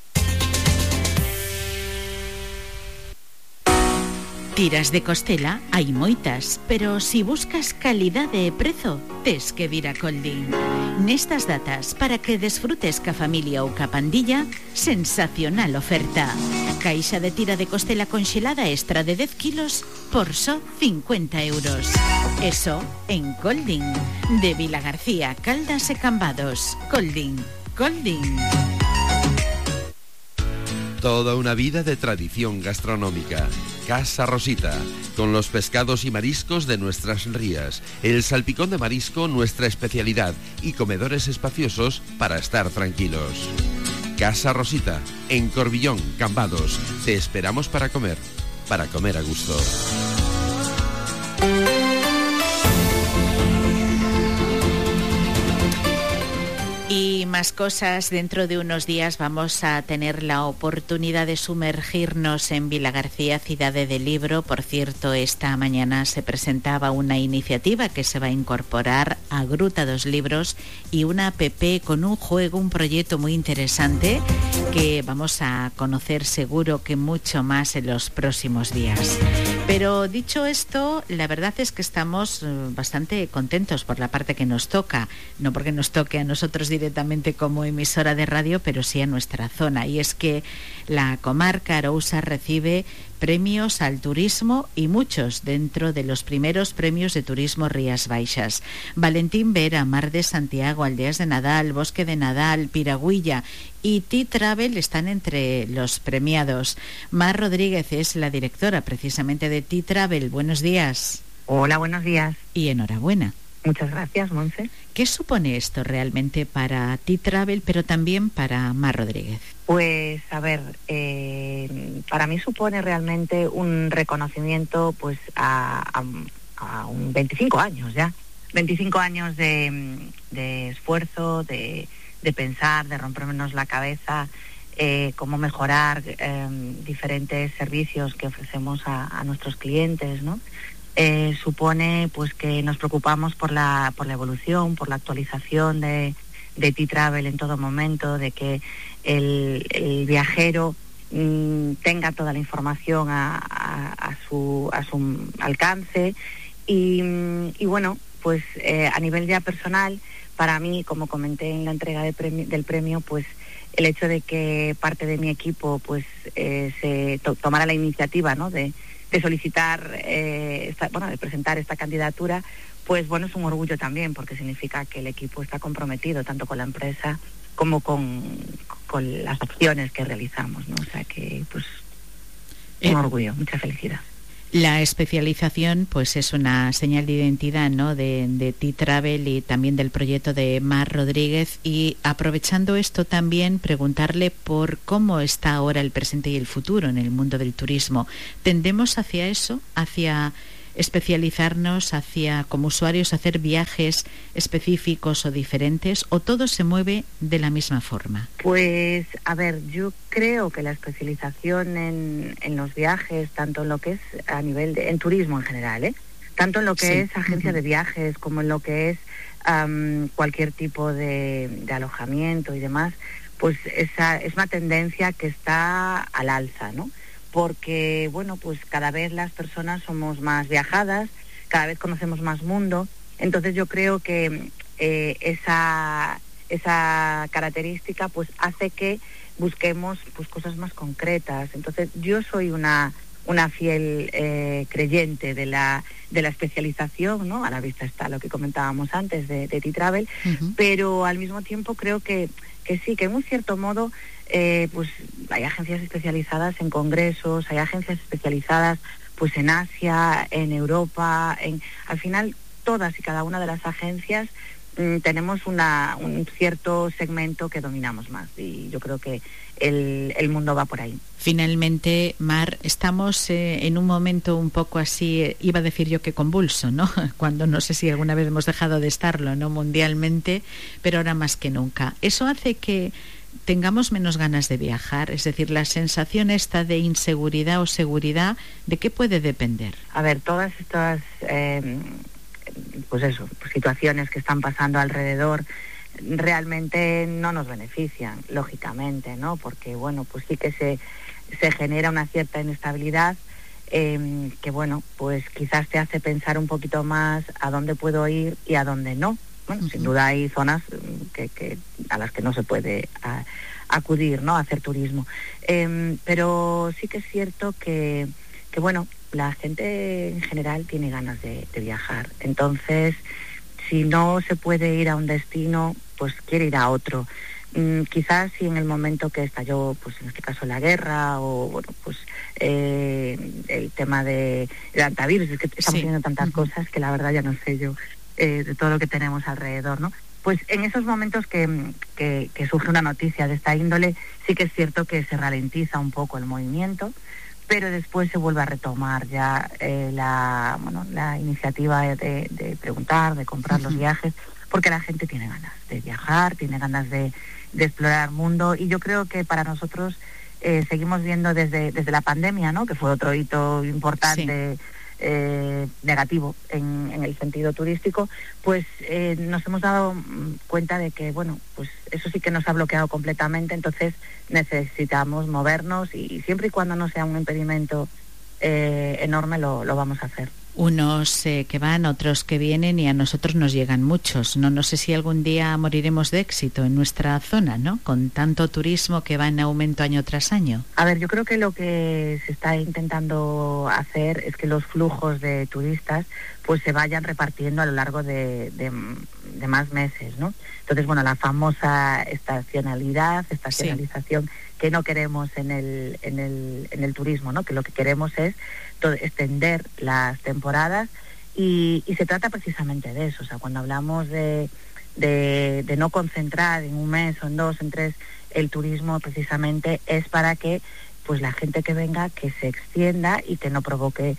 S5: Tiras de costela hai moitas, pero si buscas calidade e prezo, tes que vir a Colding. Nestas datas, para que desfrutes ca familia ou ca pandilla, sensacional oferta. Caixa de tira de costela conxelada extra de 10 kilos por só 50 euros. Eso en Colding. De Vilagarcía, Caldas e Cambados. Colding.
S8: Toda una vida de tradición gastronómica. Casa Rosita, con los pescados y mariscos de nuestras rías, el salpicón de marisco nuestra especialidad, y comedores espaciosos para estar tranquilos. Casa Rosita, en Corbillón, Cambados. Te esperamos para comer a gusto.
S5: Y más cosas, dentro de unos días vamos a tener la oportunidad de sumergirnos en Vilagarcía, Cidade del Libro. Por cierto, esta mañana se presentaba una iniciativa que se va a incorporar a Gruta dos Libros, y una app con un juego, un proyecto muy interesante que vamos a conocer seguro que mucho más en los próximos días. Pero dicho esto, la verdad es que estamos bastante contentos por la parte que nos toca, no porque nos toque a nosotros directamente como emisora de radio, pero sí a nuestra zona, y es que la comarca Arousa recibe premios al turismo, y muchos dentro de los primeros premios de turismo Rías Baixas. Valentín Vera, Mar de Santiago, Aldeas de Nadal, Bosque de Nadal, Piragüilla y T-Travel están entre los premiados. Mar Rodríguez es la directora precisamente de T-Travel. Buenos días.
S10: Hola, buenos días.
S5: Y enhorabuena.
S10: Muchas gracias, Monse.
S5: ¿Qué supone esto realmente para T-Travel, pero también para Mar Rodríguez?
S10: Pues, a ver, para mí supone realmente un reconocimiento pues a un 25 años ya. 25 años de esfuerzo, de pensar, de rompernos la cabeza, cómo mejorar diferentes servicios que ofrecemos a nuestros clientes, ¿no? Supone pues que nos preocupamos por la evolución, por la actualización de T-Travel en todo momento, de que el viajero tenga toda la información a su alcance, y bueno, pues a nivel ya personal, para mí, como comenté en la entrega del premio, pues el hecho de que parte de mi equipo pues se tomara la iniciativa, ¿no?, de solicitar, de presentar esta candidatura, pues bueno, es un orgullo también, porque significa que el equipo está comprometido tanto con la empresa como con las acciones que realizamos, ¿no? O sea que, pues, un orgullo, mucha felicidad.
S5: La especialización pues es una señal de identidad, ¿no?, de T-Travel y también del proyecto de Mar Rodríguez, y aprovechando esto también preguntarle por cómo está ahora el presente y el futuro en el mundo del turismo. ¿Tendemos hacia eso, hacia especializarnos, hacia como usuarios hacer viajes específicos o diferentes, o todo se mueve de la misma forma?
S10: Pues a ver, yo creo que la especialización en los viajes, tanto en lo que es a nivel en turismo en general, tanto en lo que es agencia de viajes como en lo que es cualquier tipo de alojamiento y demás, pues esa es una tendencia que está al alza, ¿no? Porque, bueno, pues cada vez las personas somos más viajadas, cada vez conocemos más mundo, entonces yo creo que esa característica pues hace que busquemos pues cosas más concretas. Entonces yo soy una fiel creyente de la especialización, ¿no? A la vista está lo que comentábamos antes de T-Travel, pero al mismo tiempo creo que sí, que en un cierto modo pues hay agencias especializadas en congresos, hay agencias especializadas pues en Asia, en Europa, al final todas y cada una de las agencias tenemos un cierto segmento que dominamos más, y yo creo que el mundo va por ahí.
S5: Finalmente, Mar, estamos en un momento un poco así, iba a decir yo que convulso, ¿no? Cuando no sé si alguna vez hemos dejado de estarlo, ¿no?, mundialmente, pero ahora más que nunca. Eso hace que tengamos menos ganas de viajar, es decir, la sensación esta de inseguridad o seguridad, ¿de qué puede depender?
S10: A ver, todas estas situaciones que están pasando alrededor realmente no nos benefician, lógicamente, ¿no? Porque, bueno, pues sí que se genera una cierta inestabilidad que, bueno, pues quizás te hace pensar un poquito más a dónde puedo ir y a dónde no. Bueno, sin duda hay zonas a las que no se puede acudir, ¿no?, a hacer turismo. Pero sí que es cierto que, bueno, la gente en general tiene ganas de viajar. Entonces, si no se puede ir a un destino, pues quiere ir a otro. Quizás si en el momento que estalló, pues en este caso la guerra, o bueno, pues el tema del antivirus, es que estamos viendo tantas cosas que la verdad ya no sé yo de todo lo que tenemos alrededor, ¿no? Pues en esos momentos que surge una noticia de esta índole, sí que es cierto que se ralentiza un poco el movimiento, pero después se vuelve a retomar ya la iniciativa de preguntar, de comprar los viajes, porque la gente tiene ganas de viajar, tiene ganas de explorar el mundo, y yo creo que para nosotros seguimos viendo desde la pandemia, ¿no?, que fue otro hito importante, negativo en el sentido turístico, pues nos hemos dado cuenta de que, bueno, pues eso sí que nos ha bloqueado completamente, entonces necesitamos movernos, y siempre y cuando no sea un impedimento enorme lo vamos a hacer.
S5: Unos que van, otros que vienen, y a nosotros nos llegan muchos. No sé si algún día moriremos de éxito en nuestra zona, ¿no?, con tanto turismo que va en aumento año tras año.
S10: A ver, yo creo que lo que se está intentando hacer es que los flujos de turistas pues se vayan repartiendo a lo largo de más meses, ¿no? Entonces, bueno, la famosa estacionalización que no queremos en el turismo, ¿no?, que lo que queremos es extender las temporadas, y se trata precisamente de eso. O sea, cuando hablamos de no concentrar en un mes o en dos, en tres el turismo, precisamente es para que pues la gente que venga, que se extienda y que no provoque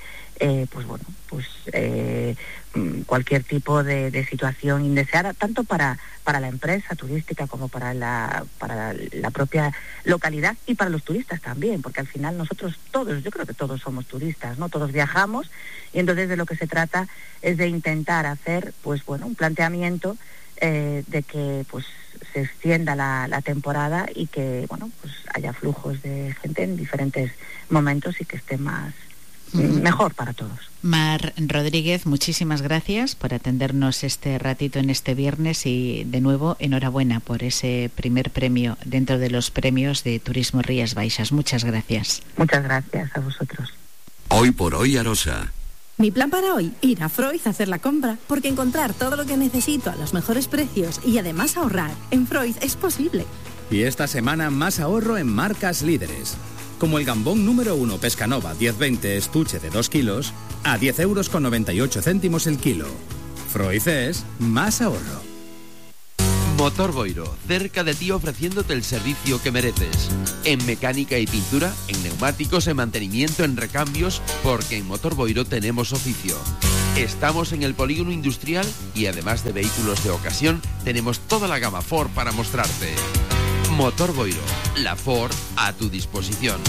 S10: cualquier tipo de situación indeseada, tanto para la empresa turística como para la propia localidad, y para los turistas también, porque al final nosotros todos, yo creo que todos somos turistas, ¿no? Todos viajamos, y entonces de lo que se trata es de intentar hacer pues bueno, un planteamiento de que pues se extienda la temporada, y que bueno, pues haya flujos de gente en diferentes momentos y que esté mejor para todos.
S5: Mar Rodríguez, muchísimas gracias por atendernos este ratito en este viernes, y de nuevo enhorabuena por ese primer premio dentro de los premios de Turismo Rías Baixas. Muchas gracias.
S10: Muchas gracias a vosotros.
S21: Hoy por hoy Arosa.
S11: Mi plan para hoy, ir a Freud a hacer la compra, porque encontrar todo lo que necesito a los mejores precios y además ahorrar en Freud es posible.
S12: Y esta semana más ahorro en marcas líderes, como el gambón número 1 Pescanova 1020 estuche de 2 kilos a 10,98 € el kilo. Freud es más ahorro.
S8: Motor Boiro, cerca de ti ofreciéndote el servicio que mereces. En mecánica y pintura, en neumáticos, en mantenimiento, en recambios, porque en Motor Boiro tenemos oficio. Estamos en el polígono industrial y además de vehículos de ocasión, tenemos toda la gama Ford para mostrarte. Motor Boiro, la Ford a tu disposición.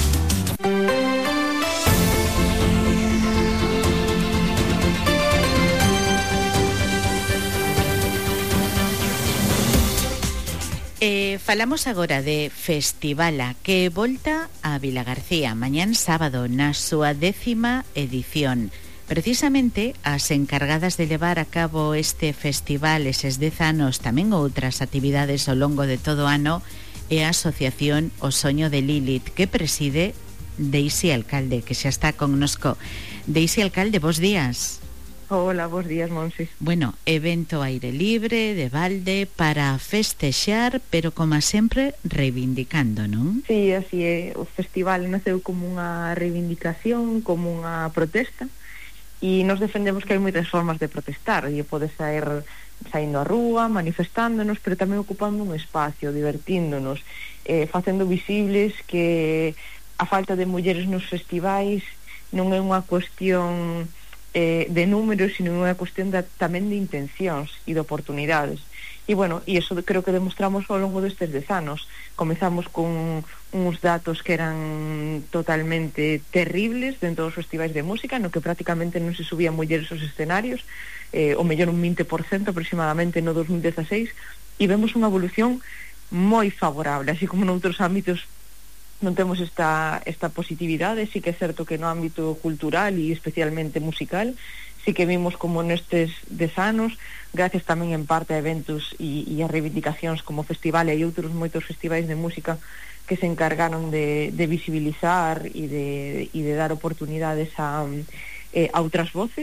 S5: Falamos agora de Festivala, que volta a Vilagarcía mañán sábado na súa 10ª edición. Precisamente as encargadas de levar a cabo este festival eses 10 anos, tamén outras actividades ao longo de todo o ano, é a Asociación O Soño de Lilith, que preside Deisy Alcalde, que xa está connosco. Deisy Alcalde, bos días.
S13: Hola, bos días, Monse.
S5: Bueno, evento aire libre, de balde, para festexar, pero como sempre, reivindicando, non?
S13: Sí, así é. O festival naceu como unha reivindicación, como unha protesta, e nos defendemos que hai moitas formas de protestar, e pode sair saindo á rúa, manifestándonos, pero tamén ocupando un espacio, divertíndonos, facendo visibles que a falta de mulleres nos festivais non é unha cuestión de números, sino unha cuestión tamén de intencións e de oportunidades. E bueno, e iso creo que demostramos ao longo destes 10 anos. Comezamos con uns datos que eran totalmente terribles dentro dos festivais de música, no que prácticamente non se subían mulleres aos escenarios, o mellor un 20% aproximadamente no 2016, e vemos unha evolución moi favorable, así como noutros ámbitos non temos esta positividade. Sí que é certo que no ámbito cultural e especialmente musical sí que vimos como nestes 10 anos, gracias tamén en parte a eventos e a reivindicacións como Festival e outros moitos festivais de música que se encargaron de visibilizar e de dar oportunidades a outras voces.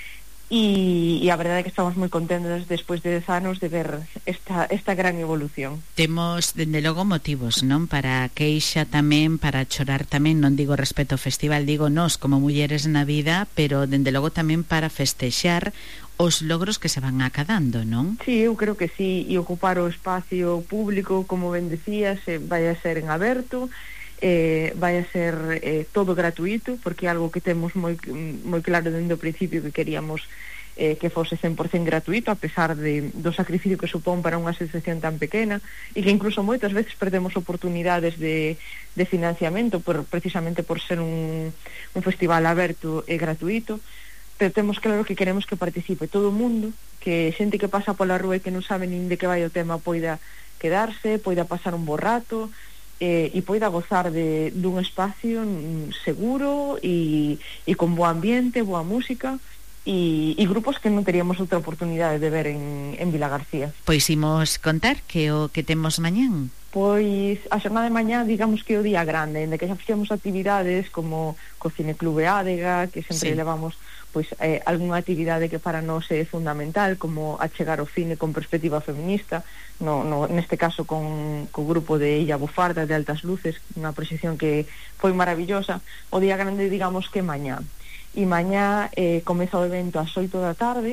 S13: E a verdade é que estamos moi contentos despois de 10 anos de ver esta gran evolución.
S5: Temos, dende logo, motivos, non? Para queixa tamén, para chorar tamén, non digo respecto ao festival, digo nós como mulleres na vida, pero dende logo tamén para festexar os logros que se van acadando, non?
S13: Sí, eu creo que sí, e ocupar o espacio público, como ben decías, vai a ser en aberto, vai a ser todo gratuito, porque é algo que temos moi claro dende o principio que queríamos que fose 100% gratuito, a pesar do sacrificio que supón para unha asociación tan pequena, e que incluso moitas veces perdemos oportunidades de financiamento precisamente por ser un festival aberto e gratuito. Pero temos claro que queremos que participe todo o mundo, que xente que pasa pola rúa e que non sabe nin de que vai o tema poida quedarse, poida pasar un bo rato, e poida gozar dun espacio seguro e con bo ambiente, boa música e grupos que non teríamos outra oportunidade de ver en Vilagarcía.
S5: Pois imos contar que o que temos mañán.
S13: Pois a xornada de mañá, digamos que é o día grande, en que xa fixemos actividades como co Cineclube Ádega, que sempre levamos pois algunha actividade que para nós é fundamental, como achegar o cine con perspectiva feminista, neste caso con o grupo de Illa Bufarda de Altas Luces, unha proxección que foi maravillosa. O día grande, digamos que mañá. E mañá comeza o evento ás 8 da tarde.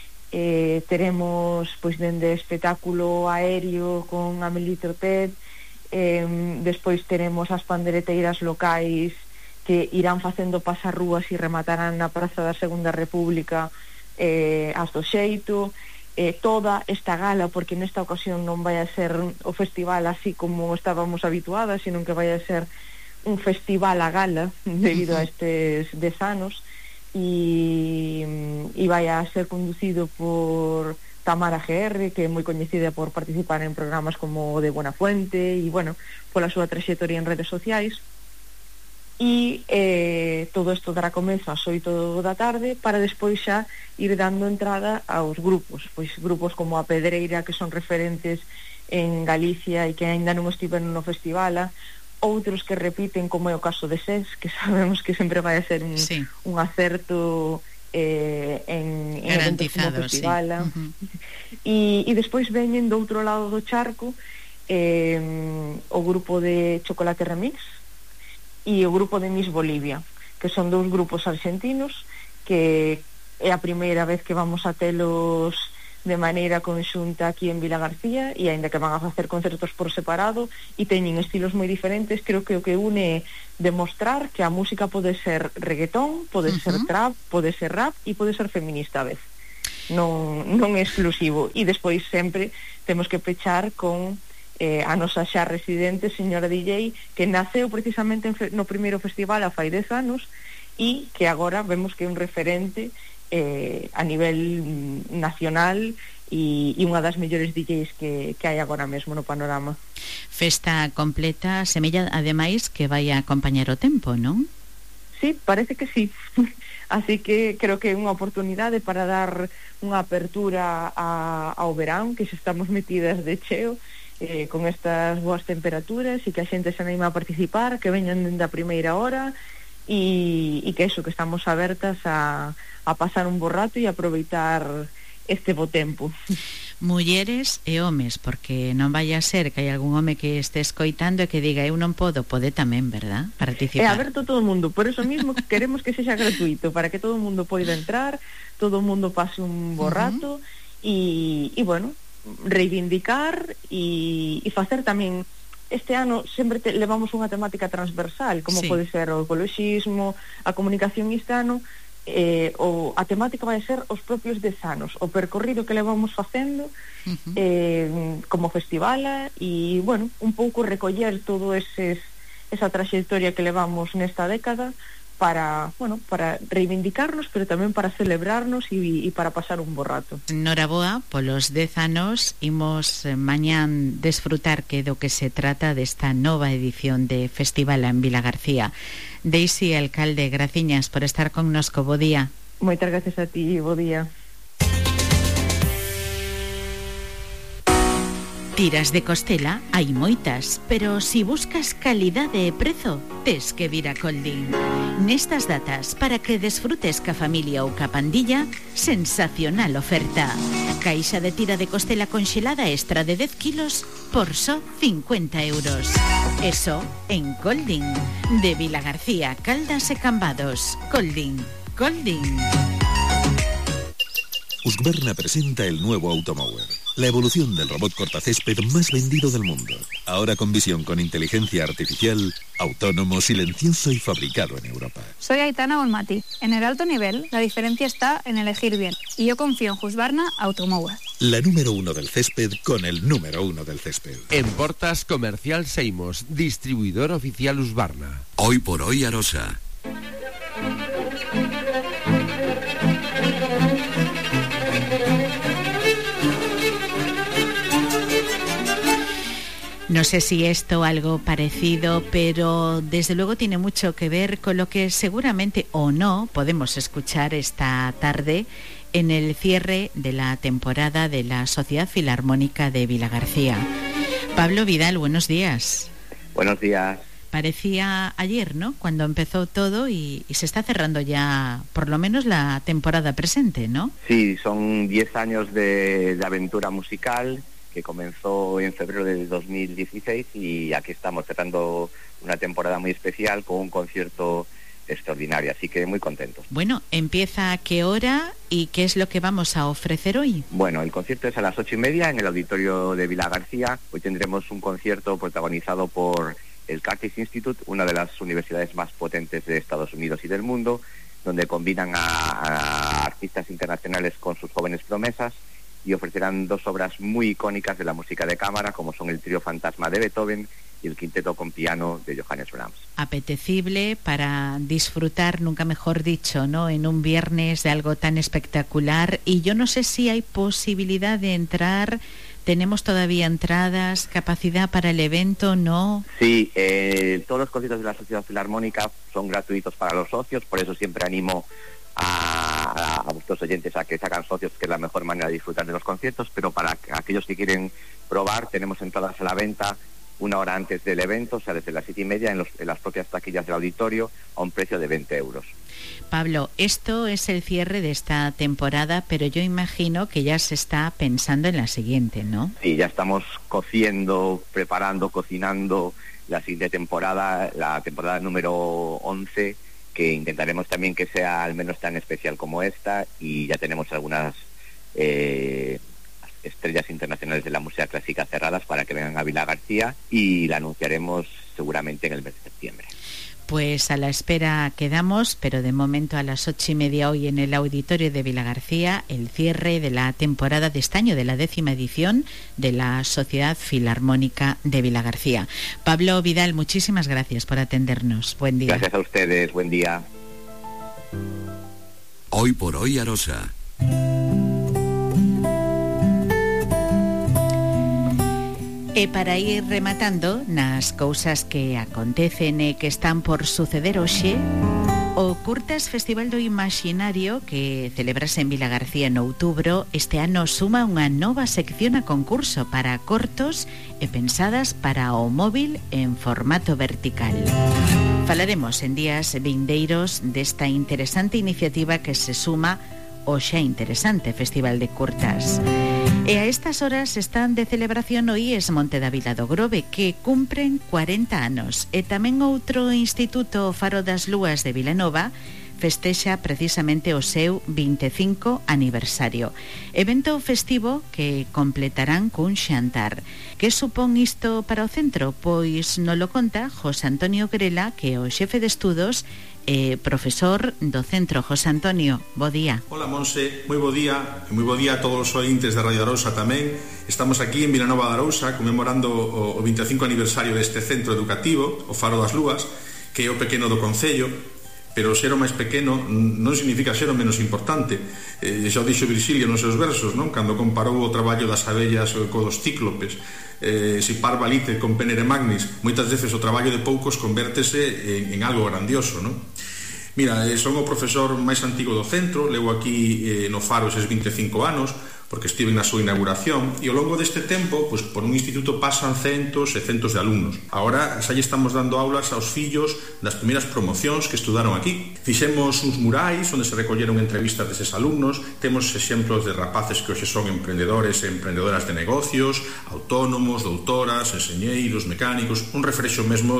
S13: Teremos pois dende espectáculo aéreo con Amélie Torpet, despois teremos as pandereteiras locais que irán facendo pasarrúas e rematarán na Praza da Segunda República ás do xeito. Toda esta gala, porque nesta ocasión non vai a ser o festival así como estábamos habituadas, sino que vai a ser un festival a gala debido a estes 10 anos, e vai a ser conducido por Tamara GR, que é moi coñecida por participar en programas como o de Buenafuente e, bueno, pola súa traxectoria en redes sociais. E todo isto dará comezo ás 8 da tarde para despois xa ir dando entrada aos grupos, pois grupos como a Pedreira, que son referentes en Galicia e que aínda non estiveron no festival, outros que repiten, como é o caso de SES, que sabemos que sempre vai a ser un acerto en eventos como festival. E despois veñen do outro lado do charco o grupo de Chocolate Remix e o grupo de Miss Bolivia, que son dous grupos argentinos que é a primeira vez que vamos a telos de maneira conxunta aquí en Vilagarcía, e aínda que van a facer concertos por separado e teñen estilos moi diferentes, creo que o que une é demostrar que a música pode ser reggaetón, pode ser trap, pode ser rap e pode ser feminista a vez, non é exclusivo. E despois sempre temos que pechar con a nosa xa residente señora DJ, que naceu precisamente no primeiro festival a fai 10 anos e que agora vemos que é un referente a nivel nacional e unha das mellores DJs que hai agora mesmo no panorama.
S5: Festa completa, semella ademais que vai a acompañar o tempo, non?
S13: Sí, parece que sí. Así que creo que é unha oportunidade para dar unha apertura ao verán, que xa estamos metidas de cheo con estas boas temperaturas, e que a xente se anima a participar, que veñan dende a primeira hora e que eso, que estamos abertas a pasar un bo rato e aproveitar este bo tempo.
S5: Mulleres e homes, porque non vai a ser que hai algún home que este escoitando e que diga eu non podo, pode tamén, verdad? Participar.
S13: É aberto todo o mundo, por eso mismo queremos que sexa gratuito, para que todo o mundo poida entrar, todo o mundo pase un bo rato e bueno, reivindicar e facer tamén. Este ano sempre levamos unha temática transversal, como pode ser o ecoloxismo, a comunicación. Este ano a temática vai ser os propios 10 anos, o percorrido que levamos facendo como festivala, e bueno, un pouco recoller todo esa traxectoria que levamos nesta década para reivindicarnos, pero tamén para celebrarnos e para pasar un bo rato.
S5: Noraboa, polos 10 anos, imos mañán desfrutar que do que se trata desta nova edición de Festival en Vilagarcía. Daisy, alcalde, graciñas por estar connosco, bo día.
S13: Moitas gracias a ti, bo día.
S5: Tiras de costela hai moitas, pero si buscas calidade e prezo, tes que vir a Colding. Nestas datas, para que desfrutes ca familia ou ca pandilla, sensacional oferta. Caixa de tira de costela conxelada extra de 10 kilos por só 50 euros. Eso en Colding. De Vilagarcía, Caldas e Cambados. Colding.
S14: Husqvarna presenta el nuevo Automower, la evolución del robot cortacésped más vendido del mundo. Ahora con visión con inteligencia artificial, autónomo, silencioso y fabricado en Europa.
S15: Soy Aitana Olmati. En el alto nivel, la diferencia está en elegir bien. Y yo confío en Husqvarna Automower.
S14: La número 1 del césped con el número 1 del césped.
S8: En Portas Comercial Seimos, distribuidor oficial Husqvarna.
S21: Hoy por hoy Arosa.
S5: No sé si esto o algo parecido, pero desde luego tiene mucho que ver con lo que seguramente o no podemos escuchar esta tarde en el cierre de la temporada de la Sociedad Filarmónica de Vilagarcía. Pablo Vidal, buenos días.
S16: Buenos días.
S5: Parecía ayer, ¿no?, cuando empezó todo y se está cerrando ya por lo menos la temporada presente, ¿no?
S16: Sí, son 10 años de aventura musical que comenzó en febrero de 2016 y aquí estamos cerrando una temporada muy especial con un concierto extraordinario, así que muy contentos.
S5: Bueno, ¿empieza a qué hora y qué es lo que vamos a ofrecer hoy?
S16: Bueno, el concierto es a las 8:30 en el auditorio de Vilagarcía. Hoy tendremos un concierto protagonizado por el Curtis Institute, una de las universidades más potentes de Estados Unidos y del mundo, donde combinan a artistas internacionales con sus jóvenes promesas, y ofrecerán 2 obras muy icónicas de la música de cámara, como son el Trío Fantasma de Beethoven y el Quinteto con Piano de Johannes Brahms.
S5: Apetecible para disfrutar, nunca mejor dicho, ¿no?, en un viernes de algo tan espectacular. Y yo no sé si hay posibilidad de entrar. ¿Tenemos todavía entradas, capacidad para el evento, no?
S16: Sí, todos los conciertos de la Sociedad Filarmónica son gratuitos para los socios, por eso siempre animo a vuestros oyentes a que se hagan socios, que es la mejor manera de disfrutar de los conciertos, pero para aquellos que quieren probar tenemos entradas a la venta una hora antes del evento, o sea, desde las 7:30 en las propias taquillas del auditorio, a un precio de 20 euros.
S5: Pablo, esto es el cierre de esta temporada, pero yo imagino que ya se está pensando en la siguiente, ¿no?
S16: Sí, ya estamos cocinando la siguiente temporada, la temporada número 11, que intentaremos también que sea al menos tan especial como esta, y ya tenemos algunas estrellas internacionales de la música clásica cerradas para que vengan a Vilagarcía, y la anunciaremos seguramente en el mes de septiembre.
S5: Pues a la espera quedamos, pero de momento a las 8:30 hoy en el auditorio de Vilagarcía, el cierre de la temporada de este año, de la 10ª edición de la Sociedad Filarmónica de Vilagarcía. Pablo Vidal, muchísimas gracias por atendernos. Buen día.
S16: Gracias a ustedes, buen día.
S21: Hoy por hoy Arosa.
S5: E para ir rematando nas cousas que acontecen e que están por suceder hoxe, o Curtas Festival do Imaxinario, que celebrase en Vilagarcía en outubro, este ano suma unha nova sección a concurso para cortos e pensadas para o móvil en formato vertical. Falaremos en días vindeiros desta interesante iniciativa que se suma o xa interesante Festival de Curtas. E a estas horas están de celebración o IES Monte da Vila do Grove, que cumpren 40 anos. E tamén outro instituto, Faro das Lúas de Vilanova, festexa precisamente o seu 25 aniversario. Evento festivo que completarán cun xantar. Que supón isto para o centro? Pois nolo conta José Antonio Grela, que é o xefe de estudos profesor do centro. José Antonio, bo día.
S9: Hola Monse, moi bo día, e moi bo día a todos os ointes de Radio Arousa tamén. Estamos aquí en Vilanova de Arousa conmemorando o 25 aniversario deste centro educativo, o Faro das Lúas, que é o pequeno do concello, pero ser o máis pequeno non significa ser o menos importante. Xa o dixo Virgilio nos seus versos, non? Cando comparou o traballo das abellas co dos cíclopes, si par valite con penere magnis, moitas veces o traballo de poucos convértese en algo grandioso, non? Mira, son o profesor máis antigo do centro, levo aquí no Faro eses 25 anos, porque estive na súa inauguración, e ao longo deste tempo, pois, por un instituto pasan centos e centos de alumnos. Agora xa lle estamos dando aulas aos fillos das primeiras promocións que estudaron aquí. Fixemos uns murais onde se recolleron entrevistas deses alumnos, temos exemplos de rapaces que hoxe son emprendedores e emprendedoras de negocios, autónomos, doutoras, enseñeiros, mecánicos, un refrexo mesmo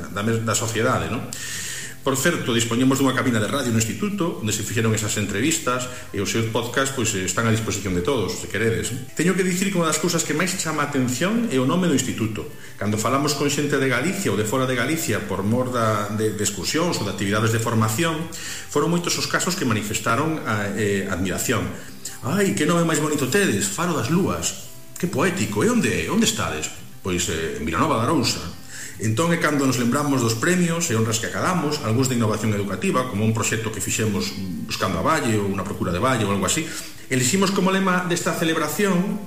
S9: da sociedade, non? Por certo, dispoñemos dunha cabina de radio no instituto onde se fixeron esas entrevistas, e os seus podcasts pois están a disposición de todos, se queredes. Teño que dicir que unha das cousas que máis chama a atención é o nome do instituto. Cando falamos con xente de Galicia ou de fora de Galicia por mor de excursións ou de actividades de formación, foron moitos os casos que manifestaron admiración. Ai, que nome máis bonito tedes, Faro das Lúas. Que poético, e onde estades? Pois en Vilanova de Arousa. Entón é cando nos lembramos dos premios e honras que acadamos, algúns de innovación educativa, como un proxecto que fixemos buscando a Valle ou unha procura de Valle ou algo así. Eliximos como lema desta celebración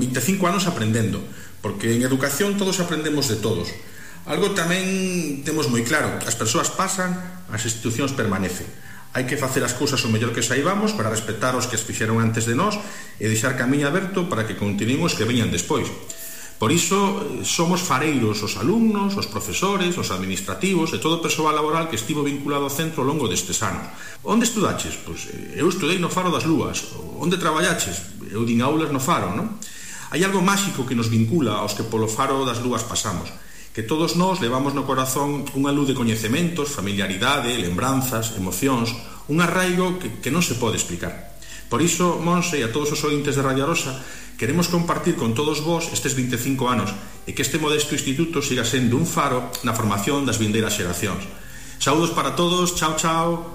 S9: 25 anos aprendendo, porque en educación todos aprendemos de todos. Algo tamén temos moi claro, as persoas pasan, as institucións permanecen. Hai que facer as cousas o mellor que saibamos para respetar os que as fixeron antes de nós e deixar camiño aberto para que continúen os que veñan despois. Por iso, somos fareiros os alumnos, os profesores, os administrativos e todo o persoal laboral que estivo vinculado ao centro ao longo destes anos. Onde estudaches? Pois eu estudei no Faro das Lúas. Onde traballaches? Eu din aulas no Faro, non? Hai algo máxico que nos vincula aos que polo Faro das Lúas pasamos, que todos nós levamos no corazón unha luz de coñecementos, familiaridade, lembranzas, emocións, un arraigo que non se pode explicar. Por iso, Monse e a todos os ointes de Radio Arousa, queremos compartir con todos vós estes 25 anos e que este modesto instituto siga sendo un faro na formación das vindeiras xeracións. Saúdos para todos, chao, chao.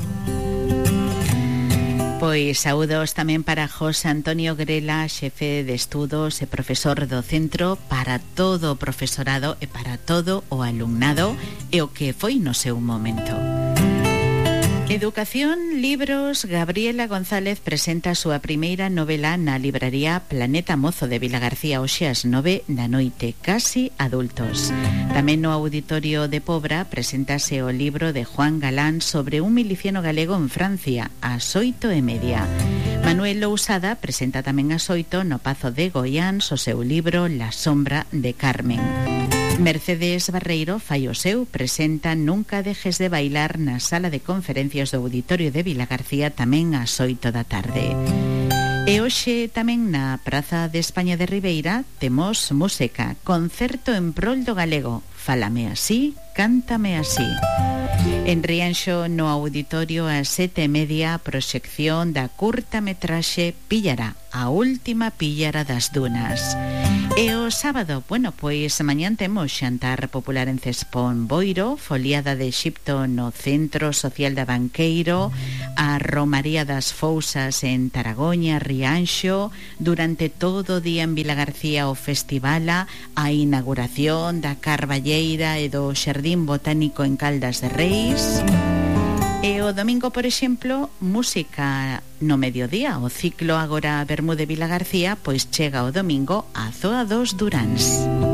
S5: Pois saúdos tamén para José Antonio Grela, xefe de estudos e profesor do centro, para todo o profesorado e para todo o alumnado e o que foi no seu momento. Educación, libros. Gabriela González presenta a súa primeira novela na libraría Planeta Mozo de Vilagarcía hoxe ás 9 da noite, Casi adultos. Tamén no Auditorio de Pobra presentase o libro de Juan Galán sobre un miliciano galego en Francia, ás 8:30. Manuel Lousada presenta tamén ás 8 no Pazo de Goiáns o seu libro La sombra de Carmen. Mercedes Barreiro fai o seu, presenta Nunca dejes de bailar na sala de conferencias do Auditorio de Vilagarcía tamén ás 8 da tarde. E hoxe tamén na Praza de España de Ribeira temos música, concerto en prol do galego, Fálame así, cántame así. En Rianxo, no auditorio ás 7:30, proxección da curta metraxe Píllara, a última píllara das dunas. E o sábado, pois mañán temos xantar popular en Cespón Boiro, foliada de Exipto no Centro Social da Banqueiro, a Romaría das Fousas en Taragoña, Rianxo, durante todo o día en Vilagarcía o Festivala, a inauguración da Carballeira e do Xardín Botánico en Caldas de Reis. E o domingo, por exemplo, música no mediodía. O ciclo Agora Bermúdez Vilagarcía pois chega o domingo a Zoa dos Duráns.